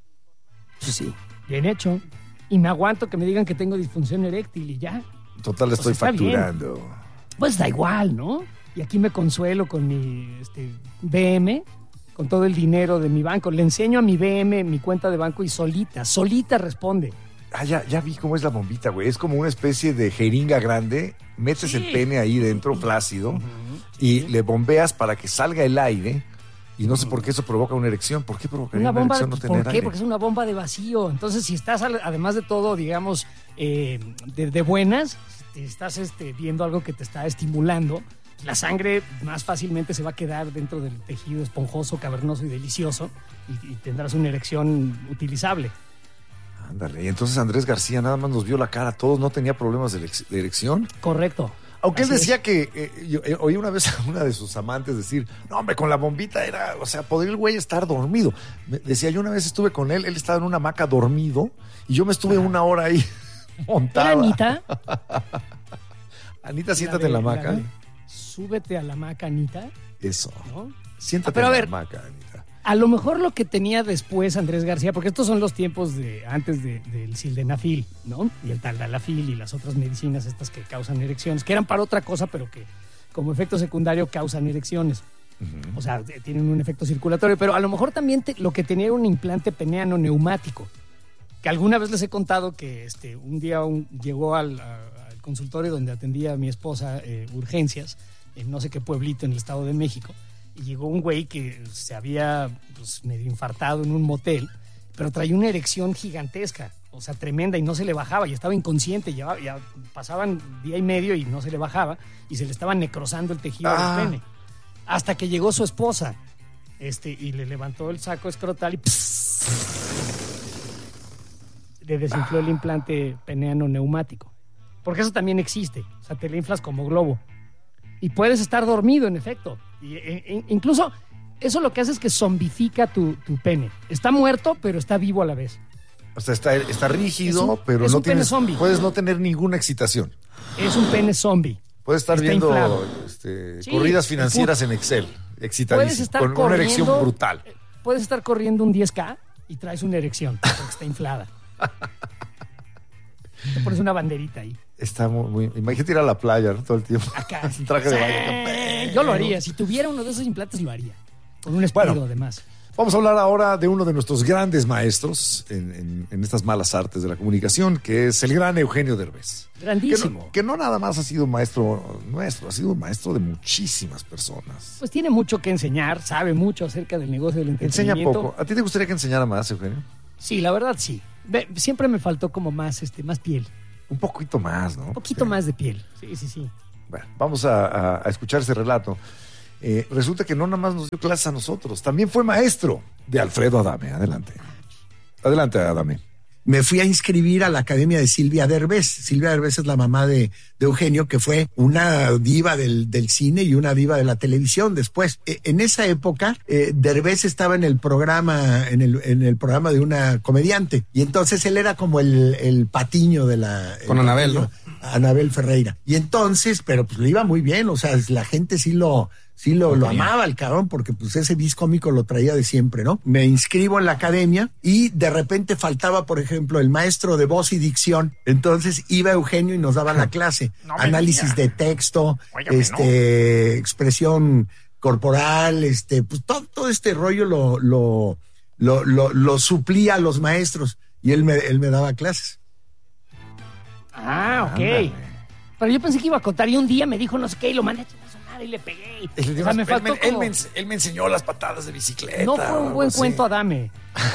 Sí, bien hecho. Y me aguanto que me digan que tengo disfunción eréctil y ya. Total, le estoy Pues está bien. facturando. Pues da igual, ¿no? Y aquí me consuelo con mi este, B M, con todo el dinero de mi banco. Le enseño a mi B M mi cuenta de banco y solita, solita responde. Ah, ya, ya vi cómo es la bombita, güey. Es como una especie de jeringa grande. Metes el pene ahí dentro, flácido, y le bombeas para que salga el aire. Y no sé por qué eso provoca una erección. ¿Por qué provocaría Una una, bomba, erección no ¿por tener qué? aire? Porque es una bomba de vacío. Entonces, si estás, al- además de todo, digamos, eh, de, de buenas, si estás este, viendo algo que te está estimulando, la sangre más fácilmente se va a quedar dentro del tejido esponjoso, cavernoso y delicioso y, y tendrás una erección utilizable. Ándale. Y entonces Andrés García nada más nos vio la cara a todos. ¿No tenía problemas de, erec- de erección? Correcto. Aunque él Así decía que, eh, yo eh, oí una vez a una de sus amantes decir, no, hombre, con la bombita era, o sea, podría el güey estar dormido. Me- decía, yo una vez estuve con él, él estaba en una hamaca dormido y yo me estuve una hora ahí montada. ¿Era Anita? Anita, siéntate en la hamaca. de, súbete a la hamaca, Anita. Eso. ¿No? Siéntate Pero a en ver, la hamaca, Anita. A lo mejor lo que tenía después Andrés García, porque estos son los tiempos de antes de- del sildenafil, ¿no? Y el taldalafil y las otras medicinas estas que causan erecciones, que eran para otra cosa, pero que como efecto secundario causan erecciones. O sea, eh, tienen un efecto circulatorio, pero a lo mejor también te- lo que tenía era un implante peneano neumático, que alguna vez les he contado que este, un día un- llegó al, a- al consultorio donde atendía a mi esposa eh, urgencias, en no sé qué pueblito en el Estado de México, y llegó un güey que se había pues, medio infartado en un motel, pero traía una erección gigantesca, o sea, tremenda, y no se le bajaba, y estaba inconsciente, ya, ya pasaban día y medio y no se le bajaba, y se le estaba necrosando el tejido Ah. del pene. Hasta que llegó su esposa, este, y le levantó el saco escrotal y ¡pss! le desinfló el implante peneano neumático. Porque eso también existe, o sea, te le inflas como globo. Y puedes estar dormido, en efecto. Y, e- e- incluso eso lo que hace es que zombifica tu, tu pene. Está muerto, pero está vivo a la vez. O sea, está, está rígido, Es un- pero es no un pene tienes, zombie. puedes no tener ninguna excitación. Es un pene zombie. Puedes estar Está viendo inflado. este, Sí, corridas el financieras put- en Excel, Puedes excitadísimo, estar con una corriendo, erección brutal. Puedes estar corriendo un diez K y traes una erección porque está inflada. Te pones una banderita ahí. Está muy, muy... Imagínate ir a la playa, ¿no? Todo el tiempo. Acá. Un traje de baño. Yo lo haría. Si tuviera uno de esos implantes, lo haría. Con un espíritu, Bueno, además. Vamos a hablar ahora de uno de nuestros grandes maestros en, en, en estas malas artes de la comunicación, que es el gran Eugenio Derbez. Grandísimo. Que no, que no nada más ha sido maestro nuestro, ha sido maestro de muchísimas personas. Pues tiene mucho que enseñar, sabe mucho acerca del negocio del Enseña entretenimiento. poco. ¿A ti te gustaría que enseñara más, Eugenio? Sí, la verdad sí. Ve, siempre me faltó como más, este, más piel. Un poquito más, ¿no? Un poquito sí. más de piel. Sí, sí, sí. Bueno, vamos a, a, a escuchar ese relato. Eh, resulta que no nada más nos dio clases a nosotros, también fue maestro de Alfredo Adame. Adelante. Adelante, Adame. Me fui a inscribir a la academia de Silvia Derbez. Silvia Derbez es la mamá de, de Eugenio, que fue una diva del, del cine y una diva de la televisión después. Eh, en esa época, eh, Derbez estaba en el programa, en el, en el programa de una comediante. Y entonces él era como el, el patiño de la... Con Anabel, ¿no? Anabel Ferreira. Y entonces, pero pues le iba muy bien, o sea, la gente sí lo... Sí, lo, lo amaba el cabrón, porque pues ese bis cómico lo traía de siempre, ¿no? Me inscribo en la academia y de repente faltaba, por ejemplo, el maestro de voz y dicción. Entonces iba Eugenio y nos daba la clase. No Análisis de texto, Óigame, este, no. expresión corporal, este, pues todo, todo este rollo lo, lo, lo, lo, lo suplía a los maestros y él me, él me daba clases. Ah, ok. Ándale. Pero yo pensé que iba a contar y un día me dijo no sé qué y lo mandé y le pegué. El, o sea, me faltó él, como... él, me, él me enseñó las patadas de bicicleta. No fue un buen así. Cuento, Adame.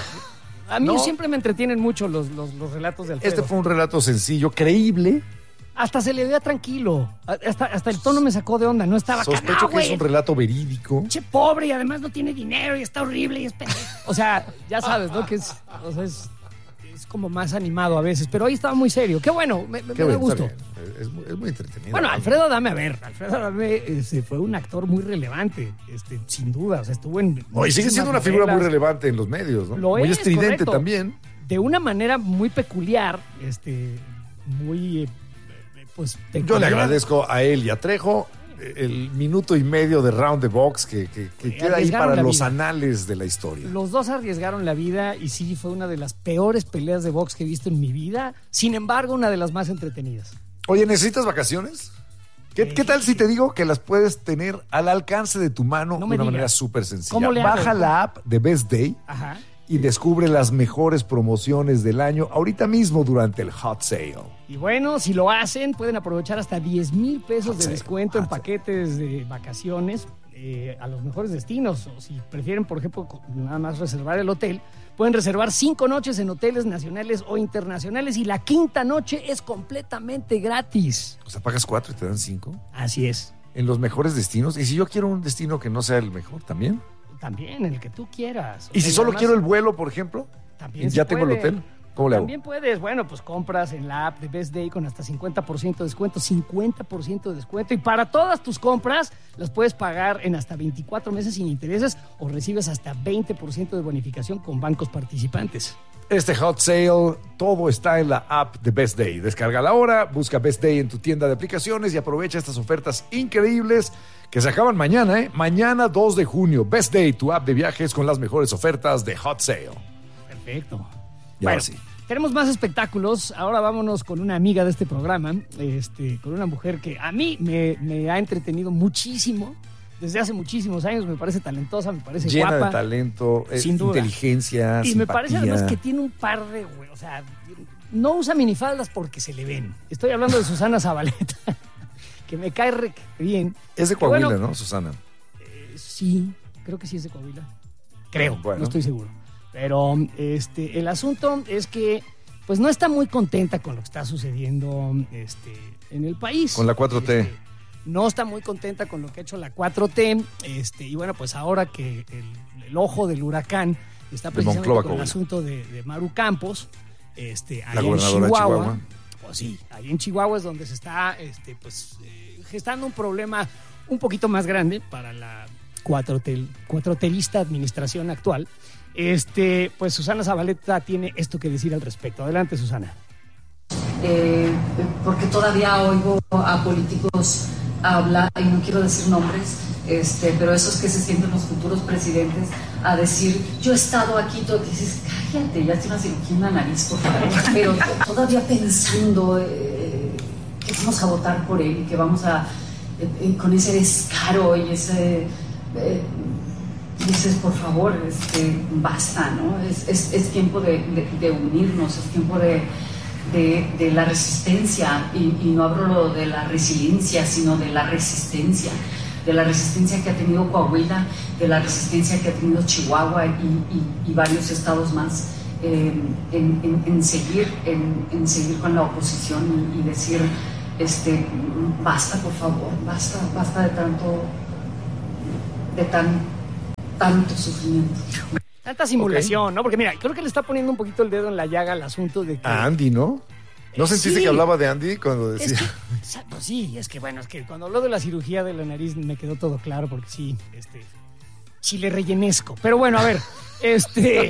A mí no. siempre me entretienen mucho los, los, los relatos de Alfredo. Este fue un relato sencillo, creíble. Hasta se le veía tranquilo. Hasta, hasta el tono me sacó de onda. No estaba acá. Sospecho no, que es un relato verídico. Che, pobre, y además no tiene dinero y está horrible y es pendejo. O sea, ya sabes, ¿no? Que es, o sea, es, es como más animado a veces. Pero ahí estaba muy serio. Qué bueno, me, Qué me da bueno, gusto. Es muy, es muy entretenido. Bueno, Alfredo Adame, a ver, Alfredo Adame este, fue un actor muy relevante, este, sin duda, o sea, estuvo en... No, y sigue siendo una figura muy relevante en los medios, ¿no? Lo muy es, estridente correcto. También. De una manera muy peculiar, este, muy, eh, pues... Peculiar. Yo le agradezco a él y a Trejo el minuto y medio de Round the Box que, que, que queda ahí para los vida. anales de la historia. Los dos arriesgaron la vida y sí, fue una de las peores peleas de box que he visto en mi vida, sin embargo, una de las más entretenidas. Oye, ¿necesitas vacaciones? ¿Qué, eh, ¿Qué tal si te digo que las puedes tener al alcance de tu mano no de una digas. manera súper sencilla? ¿Cómo le Baja hago? la app de Best Day Ajá. y descubre las mejores promociones del año ahorita mismo durante el Hot Sale. Y bueno, si lo hacen, pueden aprovechar hasta diez mil pesos Hot de sale, descuento en hot paquetes de vacaciones eh, a los mejores destinos. O si prefieren, por ejemplo, nada más reservar el hotel, pueden reservar cinco noches en hoteles nacionales o internacionales y la quinta noche es completamente gratis. O sea, pagas cuatro y te dan cinco. Así es. En los mejores destinos. Y si yo quiero un destino que no sea el mejor, ¿también? También, el que tú quieras. ¿Y si solo quiero el vuelo, por ejemplo? También ¿Ya se tengo puede. el hotel? ¿Cómo le hago? También puedes, bueno, pues compras en la app de Best Day con hasta cincuenta por ciento de descuento, cincuenta por ciento de descuento. Y para todas tus compras las puedes pagar en hasta veinticuatro meses sin intereses o recibes hasta veinte por ciento de bonificación con bancos participantes. Este Hot Sale, todo está en la app de Best Day. Descárgala ahora, busca Best Day en tu tienda de aplicaciones y aprovecha estas ofertas increíbles que se acaban mañana, ¿eh? Mañana dos de junio. Best Day, tu app de viajes con las mejores ofertas de Hot Sale. Perfecto. Y bueno, ahora sí. Tenemos más espectáculos. Ahora vámonos con una amiga de este programa, este, con una mujer que a mí me, me ha entretenido muchísimo. Desde hace muchísimos años me parece talentosa, me parece Llena guapa. de talento, sin duda. inteligencia, Y simpatía. me parece además que tiene un par de... O sea, no usa minifaldas porque se le ven. Estoy hablando de Susana Zabaleta, que me cae re bien. Es de Coahuila, bueno, ¿no, Susana? Eh, sí, creo que sí es de Coahuila. Creo, bueno. no estoy seguro. Pero este, el asunto es que pues no está muy contenta con lo que está sucediendo este, en el país. Con la cuatro T. Este, no está muy contenta con lo que ha hecho la cuatro T. Este, y bueno, pues ahora que el, el ojo del huracán está precisamente con el asunto de, de Maru Campos, este, la ahí en gobernadora Chihuahua, de Chihuahua. Pues sí, ahí en Chihuahua es donde se está este, pues, eh, gestando un problema un poquito más grande para la cuatroterista administración actual. Este, pues Susana Zabaleta tiene esto que decir al respecto. Adelante, Susana. Eh, porque todavía oigo a políticos hablar, y no quiero decir nombres, este, pero esos que se sienten los futuros presidentes a decir, yo he estado aquí, todo, dices, cállate, ya tienes una cirugía en la nariz, por favor, pero todavía pensando, eh, vamos a votar por él y que vamos a, eh, eh, con ese descaro y ese... Eh, dices, por favor, este, basta, ¿no? Es, es, es tiempo de, de, de unirnos, es tiempo de, de, de la resistencia, y, y no hablo lo de la resiliencia, sino de la resistencia, de la resistencia que ha tenido Coahuila, de la resistencia que ha tenido Chihuahua y, y, y varios estados más, eh, en, en, en, seguir, en, en seguir con la oposición y, y decir, este, basta, por favor, basta, basta de tanto, de tan tanto sufrimiento. Tanta simulación, okay. ¿no? Porque mira, creo que le está poniendo un poquito el dedo en la llaga al asunto de que... A Andy, ¿no? ¿No eh, sentiste sí. que hablaba de Andy cuando decía...? Es que, pues sí, es que bueno, es que cuando habló de la cirugía de la nariz me quedó todo claro, porque sí, este... chile rellenesco. Pero bueno, a ver, este...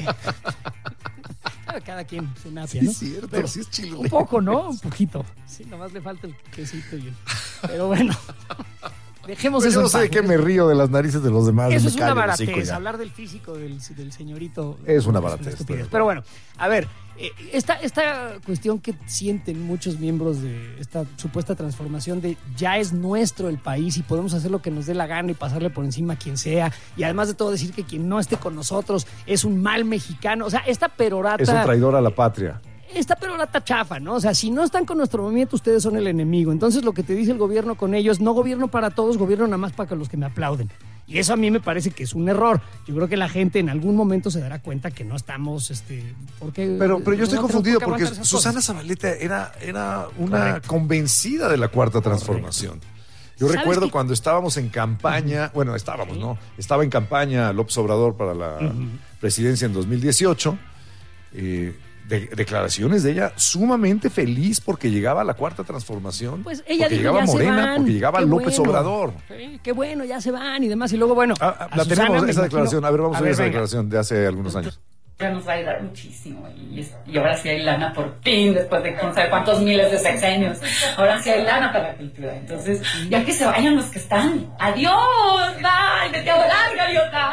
cada quien se nace, ¿no? Sí, es cierto, pero sí es chile. Un poco, ¿no? Un poquito. Sí, nomás le falta el quesito y el... Pero bueno... Dejemos pues eso. Yo no sé de qué me río de las narices de los demás. Eso es una baratez. Hablar del físico del, del señorito es una baratez. Es una pero bueno, a ver, eh, esta, esta cuestión que sienten muchos miembros de esta supuesta transformación de ya es nuestro el país y podemos hacer lo que nos dé la gana y pasarle por encima a quien sea, y además de todo decir que quien no esté con nosotros es un mal mexicano. O sea, esta perorata... Es un traidor a la patria. Esta perorata chafa, ¿no? O sea, si no están con nuestro movimiento, ustedes son el enemigo. Entonces lo que te dice el gobierno con ellos, no gobierno para todos, gobierno nada más para los que me aplauden. Y eso a mí me parece que es un error. Yo creo que la gente en algún momento se dará cuenta que no estamos, este, porque pero, pero yo estoy no confundido porque Susana Zabaleta era, era una Correcto. convencida de la Cuarta Transformación. Yo recuerdo cuando estábamos en campaña, uh-huh. bueno, estábamos, ¿no? Estaba en campaña López Obrador para la uh-huh. presidencia en dos mil dieciocho. Eh, De, declaraciones de ella sumamente feliz porque llegaba la Cuarta Transformación, pues ella porque dijo, llegaba ya Morena, se van. porque llegaba Qué López bueno. Obrador. Sí, qué bueno, ya se van y demás. Y luego, bueno, ah, ah, la Susana, tenemos esa imagino, declaración. A ver, vamos a ver, ver esa venga. declaración de hace algunos años. Ya nos va a ayudar muchísimo y, y ahora sí hay lana por fin, después de quién sabe cuántos miles de sexenios, ahora sí hay lana para la cultura. Entonces, ya que se vayan los que están, adiós, bye, vete a volar, gaviota.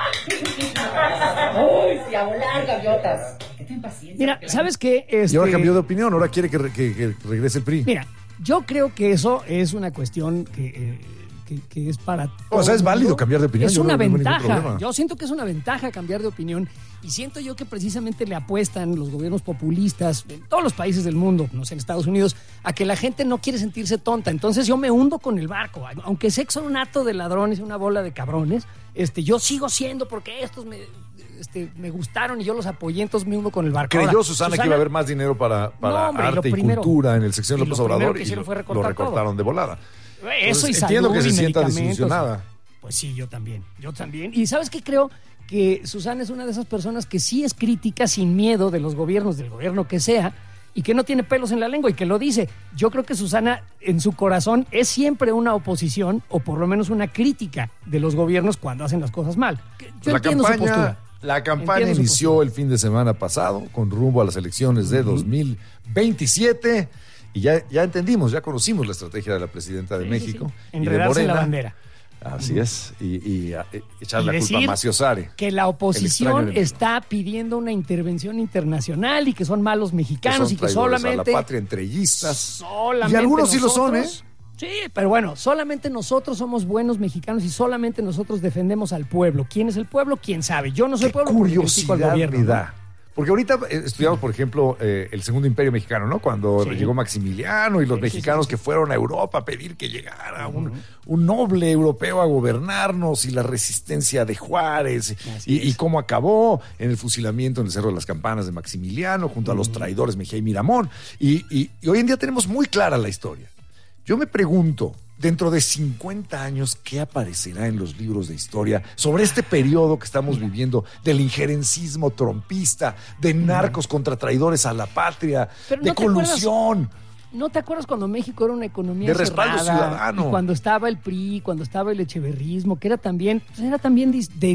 Uy, sí, a volar, gaviotas. Que ten paciencia. Mira, ¿sabes qué? Este... Y ahora cambió de opinión, ahora quiere que, re, que, que regrese el P R I. Mira, yo creo que eso es una cuestión que... Eh, Que, que es para todo. O sea, es válido cambiar de opinión. Es yo una no ventaja. Yo siento que es una ventaja cambiar de opinión y siento yo que precisamente le apuestan los gobiernos populistas en todos los países del mundo, no sé, en Estados Unidos, a que la gente no quiere sentirse tonta. Entonces yo me hundo con el barco. Aunque sé que son un hato de ladrones y una bola de cabrones, este, yo sigo siendo porque estos me... Este, me gustaron y yo los apoyé, entonces me hundo con el barco. Creyó Ahora, Susana, Susana que iba a haber más dinero para, para no, hombre, arte y primero, cultura en el sección López Obrador y lo, fue lo recortaron todo. de volada. Eso y entiendo salud que se y sienta medicamentos. desilusionada. Pues sí, yo también, yo también. Y ¿sabes qué? Creo que Susana es una de esas personas que sí es crítica sin miedo de los gobiernos, del gobierno que sea, y que no tiene pelos en la lengua y que lo dice. Yo creo que Susana en su corazón es siempre una oposición o por lo menos una crítica de los gobiernos cuando hacen las cosas mal. Yo la entiendo campaña, su postura. La campaña inició el fin de semana pasado con rumbo a las elecciones de uh-huh. dos mil veintisiete y ya, ya entendimos, ya conocimos la estrategia de la presidenta de sí, México sí, sí. y de Morena. En la bandera. Así uh-huh. es, y, y, y echar y la culpa a Macio Sare. Que la oposición está pidiendo una intervención internacional y que son malos mexicanos que son y que solamente... a la patria, entreguistas. Solamente y algunos sí lo son, ¿eh? Sí, pero bueno, solamente nosotros somos buenos mexicanos y solamente nosotros defendemos al pueblo. ¿Quién es el pueblo? ¿Quién sabe? Yo no soy Qué pueblo curiosidad porque critico al gobierno, me da. ¿no? Porque ahorita estudiamos, por ejemplo, eh, el Segundo Imperio Mexicano, ¿no? Cuando sí. llegó Maximiliano y los sí, mexicanos sí, sí. que fueron a Europa a pedir que llegara uh-huh. un, un noble europeo a gobernarnos y la resistencia de Juárez y, y cómo acabó en el fusilamiento en el Cerro de las Campanas de Maximiliano junto uh-huh. a los traidores Mejía y Miramón. Y, y, y hoy en día tenemos muy clara la historia. Yo me pregunto, dentro de cincuenta años, ¿qué aparecerá en los libros de historia sobre este periodo que estamos viviendo del injerencismo trompista, de narcos contra traidores a la patria, Pero de no colusión? ¿No te acuerdas cuando México era una economía de respaldo cerrada, ciudadano? Y cuando estaba el P R I, cuando estaba el echeverrismo, que era también, pues era también de, de,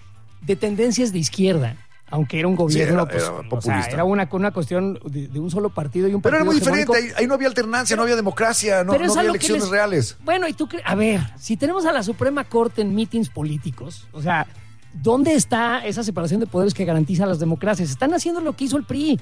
de tendencias de izquierda. Aunque era un gobierno, sí, era, era pues, o sea, era una, una cuestión de, de un solo partido y un Pero partido era muy diferente, ahí, hegemónico. ahí no había alternancia, no había democracia, no, no había elecciones les... reales. Bueno, y tú crees, a ver, si tenemos a la Suprema Corte en mítines políticos, o sea, ¿dónde está esa separación de poderes que garantiza las democracias? Están haciendo lo que hizo el P R I.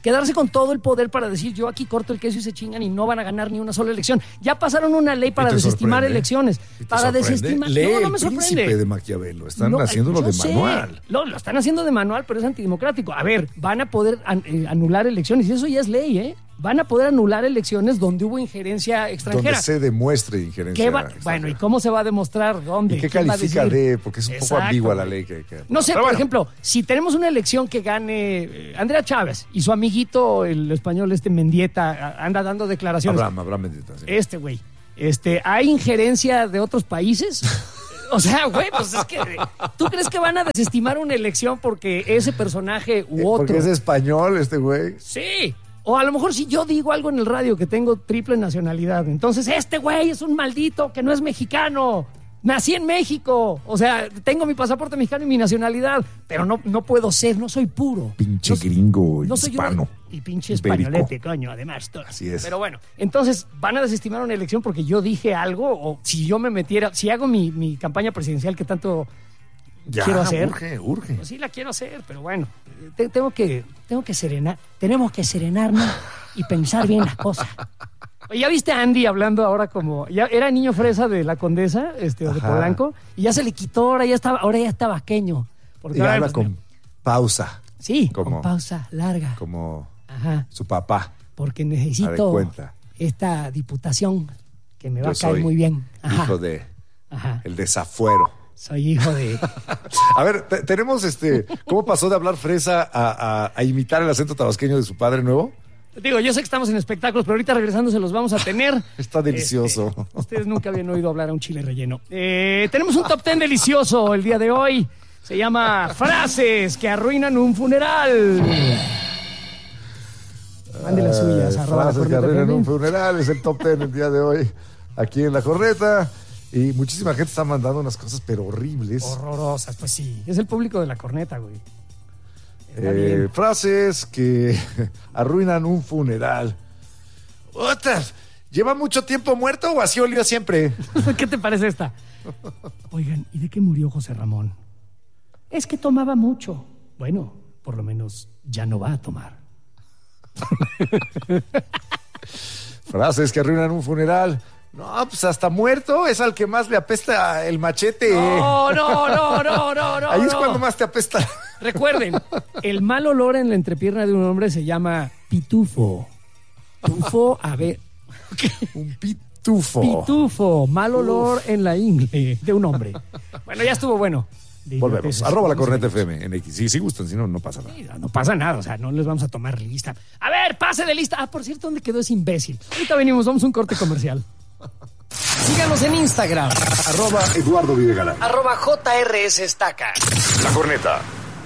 quedarse con todo el poder para decir yo aquí corto el queso y se chingan y no van a ganar ni una sola elección. Ya pasaron una ley para desestimar sorprende? elecciones. Para sorprende? desestimar. Lee no, no me El sorprende. Príncipe de Maquiavelo. Están No, haciéndolo yo de sé. manual. Lo, lo están haciendo de manual, pero es antidemocrático. A ver, van a poder an- eh, anular elecciones y eso ya es ley, ¿eh? Van a poder anular elecciones donde hubo injerencia extranjera. Donde se demuestre injerencia ¿Qué va- extranjera. bueno, ¿y cómo se va a demostrar? ¿Dónde? ¿Y qué ¿Quién va a califica decir? de? Porque es un poco Exacto, ambigua la güey. ley que... que- No sé, Pero por bueno. ejemplo, si tenemos una elección que gane eh, Andrea Chávez y su amiguito, el español este Mendieta, a- anda dando declaraciones. Abraham, Abraham Mendieta, sí. Este güey, este, ¿hay injerencia de otros países? O sea, güey, pues es que ¿tú crees que van a desestimar una elección porque ese personaje u otro? Porque es español este güey. Sí. O a lo mejor si yo digo algo en el radio que tengo triple nacionalidad, entonces este güey es un maldito que no es mexicano. Nací en México. O sea, tengo mi pasaporte mexicano y mi nacionalidad, pero no, no puedo ser, no soy puro. Pinche gringo No soy hispano. uno- y pinche Ibérico. españolete, coño, además. Todo. Así es. Pero bueno, entonces, ¿van a desestimar una elección porque yo dije algo? O si yo me metiera, si hago mi, mi campaña presidencial que tanto Ya, quiero hacer. urge, urge. Pues sí la quiero hacer, pero bueno, te- tengo que, tengo que serenar, tenemos que serenarnos y pensar bien las cosas. Oye, ¿ya viste a Andy hablando ahora como, ya era niño fresa de la Condesa, este, o de Ajá. Polanco, y ya se le quitó, ahora ya estaba, ahora ya está vasqueño. Porque Y ahora, habla pues, con pausa. Sí, como, con pausa larga. Como Ajá. su papá. Porque A de necesito cuenta. esta diputación que me va Yo a caer soy muy bien. Ajá. Hijo de... Ajá. El desafuero. Soy hijo de... A ver, te- tenemos este... ¿Cómo pasó de hablar fresa a, a- a imitar el acento tabasqueño de su padre nuevo? Digo, yo sé que estamos en espectáculos, pero ahorita regresando se los vamos a tener. Está delicioso. Este, ustedes nunca habían oído hablar a un chile relleno. Eh, tenemos un top ten delicioso el día de hoy. Se llama Frases que arruinan un funeral. Mande las suyas. Eh, arroba la frases que corneta arruinan F M. un funeral. Es el top ten el día de hoy aquí en La Corneta. Y muchísima gente está mandando unas cosas, pero horribles. Horrorosas, pues sí. Es el público de La Corneta, güey. Está Eh, bien. frases que arruinan un funeral. ¡Otras! ¿Lleva mucho tiempo muerto o así olió siempre? ¿Qué te parece esta? Oigan, ¿y de qué murió José Ramón? Es que tomaba mucho. Bueno, por lo menos ya no va a tomar. Frases que arruinan un funeral. No, pues hasta muerto es al que más le apesta el machete. No, no, no, no, no, no. Ahí es no. cuando más te apesta. Recuerden, el mal olor en la entrepierna de un hombre se llama pitufo. Tufo, a ver. Un pitufo. Pitufo, mal olor en la ingle de un hombre. Bueno, ya estuvo bueno. De Volvemos. idioteces. Arroba La Corneta F M en X. Sí, si gustan, si no, no pasa nada. No pasa nada, o sea, no les vamos a tomar lista. A ver, pase de lista. Ah, por cierto, ¿dónde quedó ese imbécil? Ahorita venimos, vamos a un corte comercial. Síganos en Instagram. Arroba Eduardo Videgaray. Arroba J R S Estaca. La Corneta.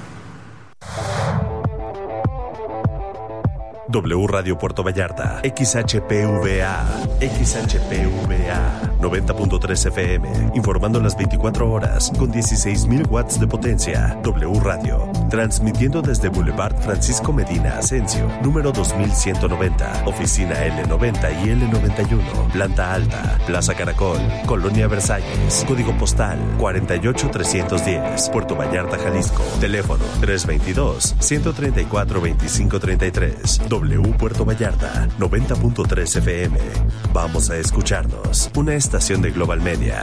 W Radio Puerto Vallarta, X H P V A, X H P V A, noventa punto tres F M, informando las veinticuatro horas con dieciséis mil watts de potencia. W Radio, transmitiendo desde Boulevard Francisco Medina Asensio, número dos mil ciento noventa, oficina L noventa y L noventa y uno, planta alta, Plaza Caracol, Colonia Versalles, código postal cuarenta y ocho trescientos diez, Puerto Vallarta, Jalisco, teléfono tres veintidós, ciento treinta y cuatro, veinticinco treinta y tres. W Puerto Vallarta, noventa punto tres F M. Vamos a escucharnos. Una estación de Global Media.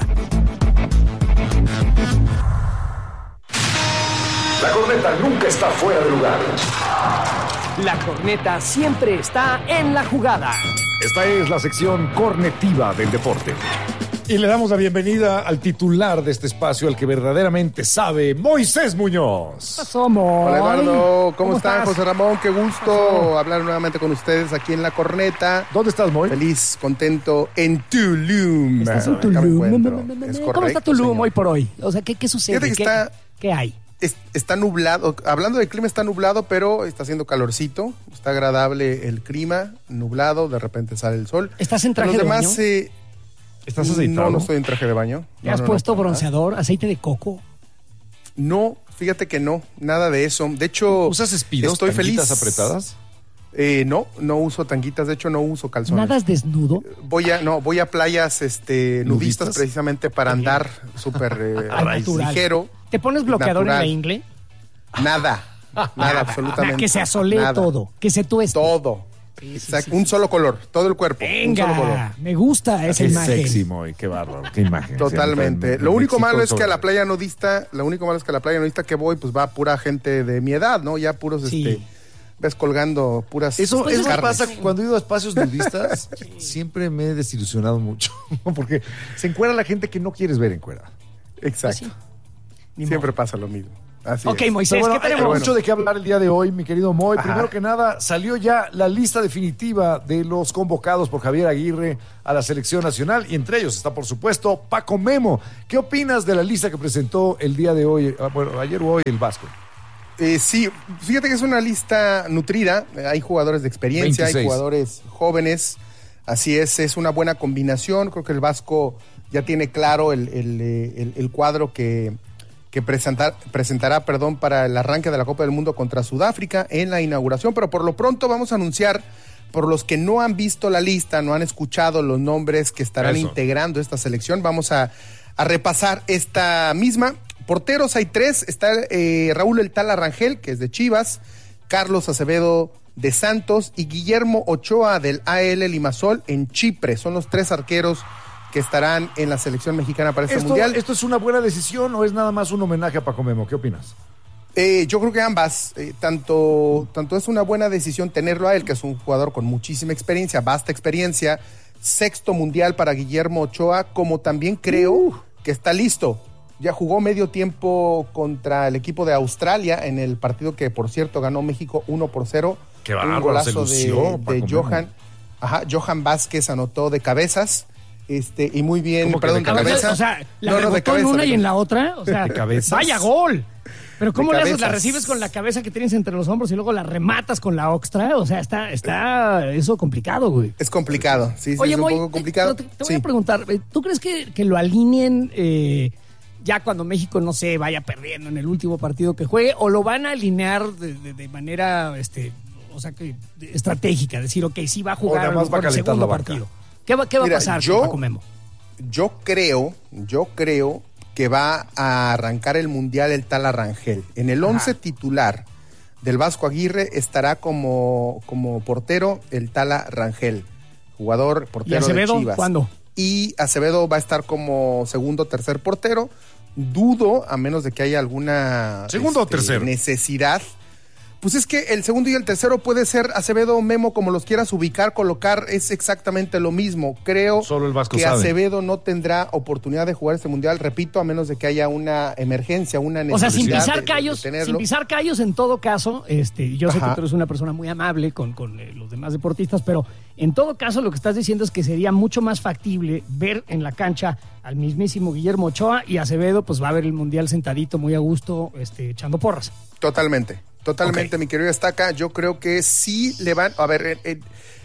La Corneta nunca está fuera de lugar. La corneta siempre está en la jugada. Esta es la sección cornetiva del deporte. Y le damos la bienvenida al titular de este espacio, al que verdaderamente sabe, Moisés Muñoz. Somos. Hola Eduardo, ¿cómo, ¿Cómo están? estás? José Ramón, qué gusto hablar nuevamente con ustedes aquí en La Corneta. ¿Dónde estás, Moy? Feliz, contento en Tulum. ¿Estás en Acá me Tulum? encuentro. Me, me, me, Es me. correcto, ¿Cómo está Tulum señor. hoy por hoy? O sea, ¿qué, qué sucede? Fíjate que ¿Qué, está- ¿Qué hay? Es- está nublado, hablando del clima está nublado, pero está haciendo calorcito, está agradable el clima, nublado, de repente sale el sol. ¿Estás en traje Los de demás, baño? eh, ¿Estás aceitado? No, no estoy en traje de baño. ¿Te No, has no, no, puesto para nada. bronceador, aceite de coco? No, fíjate que no, nada de eso. De hecho, ¿Usas espidos, estoy feliz. tanguitas apretadas? Eh, no, no uso tanguitas, de hecho no uso calzones. ¿Nadas desnudo? Voy a, no, voy a playas este, nudistas, ¿Nudistas? precisamente para andar súper eh, Al natural. ligero. ¿Te pones bloqueador en la Natural. ingle? Nada, Nada, absolutamente. Que se asolee nada. todo, que se tueste. Todo. Sí, sí, Exacto, sí, un sí. solo color, todo el cuerpo. Venga, un solo color. me gusta esa Qué imagen. sexy, Moy, qué bárbaro, qué imagen. Totalmente. Siempre, Lo en único México, malo es que a sobre- la playa nudista, lo único malo es que a la playa nudista que voy, pues va pura gente de mi edad, ¿no? Ya puros, Sí. este, ves colgando puras Eso, pues, eso me carnes. pasa cuando he ido a espacios nudistas, siempre me he desilusionado mucho, porque se encuera la gente que no quieres ver encuerada. Exacto. Ni Siempre pasa lo mismo. Así Ok, es. Moisés, Pero bueno, ¿qué tenemos? hay mucho de qué hablar el día de hoy, mi querido Moy. Ajá. Primero que nada, salió ya la lista definitiva de los convocados por Javier Aguirre a la selección nacional, y entre ellos está, por supuesto, Paco Memo. ¿Qué opinas de la lista que presentó el día de hoy, ah, bueno, ayer o hoy, el Vasco? Eh, sí, fíjate que es una lista nutrida. Eh, Hay jugadores de experiencia, veintiséis. hay jugadores jóvenes. Así es, es una buena combinación. Creo que el Vasco ya tiene claro el, el, eh, el- el cuadro que, que presentar, presentará perdón, para el arranque de la Copa del Mundo contra Sudáfrica en la inauguración. Pero por lo pronto vamos a anunciar, por los que no han visto la lista, no han escuchado los nombres que estarán Eso. integrando esta selección, vamos a, a repasar esta misma. Porteros hay tres, está eh, Raúl El Tala Rangel, que es de Chivas, Carlos Acevedo de Santos y Guillermo Ochoa del A L Limassol en Chipre. Son los tres arqueros que estarán en la selección mexicana para este ¿Esto, mundial. ¿Esto es una buena decisión o es nada más un homenaje a Paco Memo? ¿Qué opinas? Eh, yo creo que ambas, eh, tanto, tanto es una buena decisión tenerlo a él, que es un jugador con muchísima experiencia, vasta experiencia, sexto mundial para Guillermo Ochoa, como también creo uh. que está listo. Ya jugó medio tiempo contra el equipo de Australia en el partido que, por cierto, ganó México uno por cero. Qué Un bárbaro, golazo se lució, de, Paco de Memo. Johan. Ajá, Johan Vázquez anotó de cabezas. Este, y muy bien, ¿Cómo que perdón, de de cabeza? cabeza. O sea, la No, no, de rebotó en cabeza, una de y en cabeza. la otra. O sea, ¿De cabezas? vaya gol. Pero ¿cómo De le haces? La cabezas. recibes con la cabeza que tienes entre los hombros y luego la rematas con la oxtra. O sea, está, está eso complicado, güey. Es complicado, sí, sí, Oye, es un Moy, poco te- complicado. Te, te voy Sí. a preguntar, eh, ¿tú crees que, que lo alineen eh, ya cuando México, no sé, vaya perdiendo en el último partido que juegue? ¿O lo van a alinear de, de- de manera, este, o sea, que de- estratégica? Decir, ok, sí va a jugar O a lo nada más va a mejor el calentar segundo la banca. partido. ¿Qué va, qué va Mira, a pasar yo- con Paco Memo? Yo creo, yo creo que va a arrancar el Mundial el Tala Rangel. En el once titular del Vasco Aguirre estará como, como portero el Tala Rangel, jugador ¿Y portero Acevedo de Chivas. cuándo? Y Acevedo va a estar como segundo o tercer portero. Dudo, a menos de que haya alguna ¿Segundo o este, tercero? necesidad. Pues es que el segundo y el tercero puede ser Acevedo o Memo, como los quieras ubicar, colocar, es exactamente lo mismo. Creo Solo el Vasco que sabe. Acevedo no tendrá oportunidad de jugar este mundial, repito, a menos de que haya una emergencia, una O necesidad. sea, sin de- pisar de- de callos, tenerlo. sin pisar callos en todo caso, este, yo sé Ajá. que tú eres una persona muy amable con, con eh, los demás deportistas, pero en todo caso lo que estás diciendo es que sería mucho más factible ver en la cancha al mismísimo Guillermo Ochoa, y Acevedo pues va a ver el mundial sentadito muy a gusto, este, echando porras. Totalmente, totalmente, mi querido Estaca. Yo creo que sí le van. A ver, eh, eh,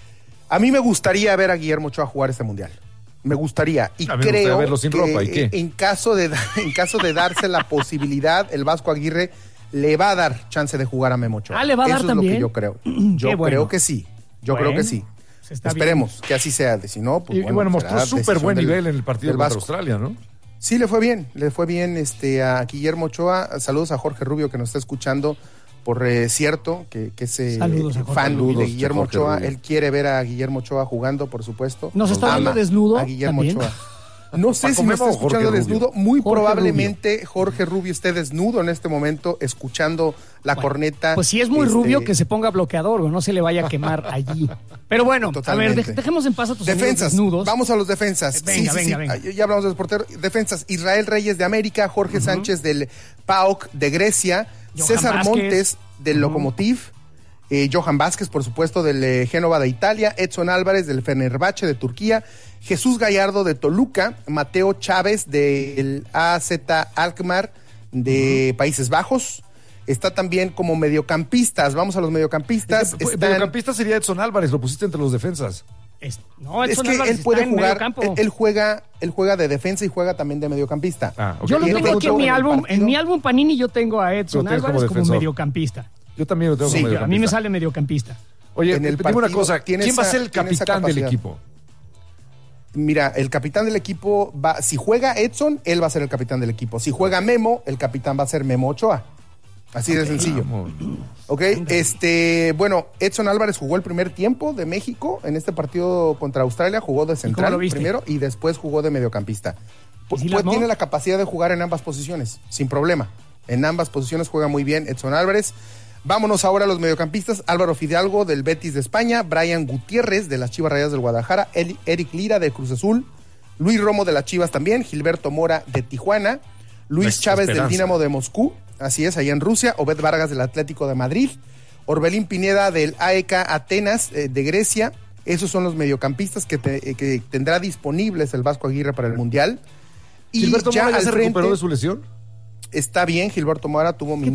a mí me gustaría ver a Guillermo Ochoa jugar este mundial. Me gustaría. Y A mí me gustaría creo verlo sin que ropa, ¿y qué? eh, en caso de da- en caso de darse la posibilidad, el Vasco Aguirre le va a dar chance de jugar a Memo Ochoa. Ah, ¿le va a Eso dar es también? lo que yo creo. Yo Qué bueno. creo que sí. Yo Bueno, creo que sí. pues está Esperemos bien. que así sea. De si no, pues Y, y bueno, será mostró súper decisión buen del- nivel en el partido del contra Vasco. Australia, ¿no? Sí, le fue bien, le fue bien este, a Guillermo Ochoa. Saludos a Jorge Rubio que nos está escuchando, por eh, cierto, que, que es eh, Saludos a Jorge fan Rubio. de Guillermo Jorge Ochoa. Rubio. Él quiere ver a Guillermo Ochoa jugando, por supuesto. ¿Nos está Ama viendo desnudo a Guillermo también? Ochoa. No sé Paco si me Memo está o Jorge escuchando Rubio. desnudo. Muy Jorge probablemente Jorge Rubio esté desnudo en este momento, escuchando la Bueno, corneta. Pues si es muy este, rubio, que se ponga bloqueador o no se le vaya a quemar allí. Pero bueno, a Totalmente. ver, dej- dejemos en paz a tus amigos Defensas, desnudos. vamos a los defensas. Eh, venga, Sí, sí, venga, sí. venga. Ah, Ya hablamos de los porteros. Defensas, Israel Reyes de América, Jorge Sánchez del P A O K de Grecia, Johan César Vázquez. Montes del Ujú. Lokomotiv, eh, Johan Vázquez, por supuesto, del eh, Génova de Italia, Edson Álvarez del Fenerbahce de Turquía, Jesús Gallardo de Toluca, Mateo Chávez del A Z Alkmaar de Países Bajos. Está también como mediocampistas. Vamos a los mediocampistas. Ese- Están- Mediocampista sería Edson Álvarez, lo pusiste entre los defensas. Es- no, es Edson que Álvarez él puede está en medio jugar, campo. él, él juega, él juega de defensa y juega también de mediocampista. Ah, ok. Yo lo Y tengo aquí en debutó mi el álbum, en partido. mi álbum Panini yo tengo a Edson Lo tienes Álvarez como como, defensor. mediocampista. Yo también lo tengo Sí, como a mí me mediocampista. sale mediocampista. Oye, En el dime una partido cosa, tiene ¿quién va a esa- ser el tiene esa capitán del capacidad. equipo? Mira, el capitán del equipo va, si juega Edson, él va a ser el capitán del equipo. Si juega Memo, el capitán va a ser Memo Ochoa. Así de sencillo. Ok, este, bueno, Edson Álvarez jugó el primer tiempo de México en este partido contra Australia, jugó de central primero y después jugó de mediocampista. Pues, pues tiene la capacidad de jugar en ambas posiciones, sin problema. En ambas posiciones juega muy bien Edson Álvarez. Vámonos ahora a los mediocampistas. Álvaro Fidalgo del Betis de España, Brian Gutiérrez de las Chivas Rayadas del Guadalajara, El- Eric Lira de Cruz Azul, Luis Romo de las Chivas también, Gilberto Mora de Tijuana, Luis La Chávez esperanza. del Dinamo de Moscú, así es, allá en Rusia, Obed Vargas del Atlético de Madrid, Orbelín Pineda del A E K Atenas eh, de Grecia. Esos son los mediocampistas que, te- eh, que tendrá disponibles el Vasco Aguirre para el Mundial. Y ¿Gilberto ya Mora ya al se frente recuperó de su lesión? está bien, Gilberto Mora tuvo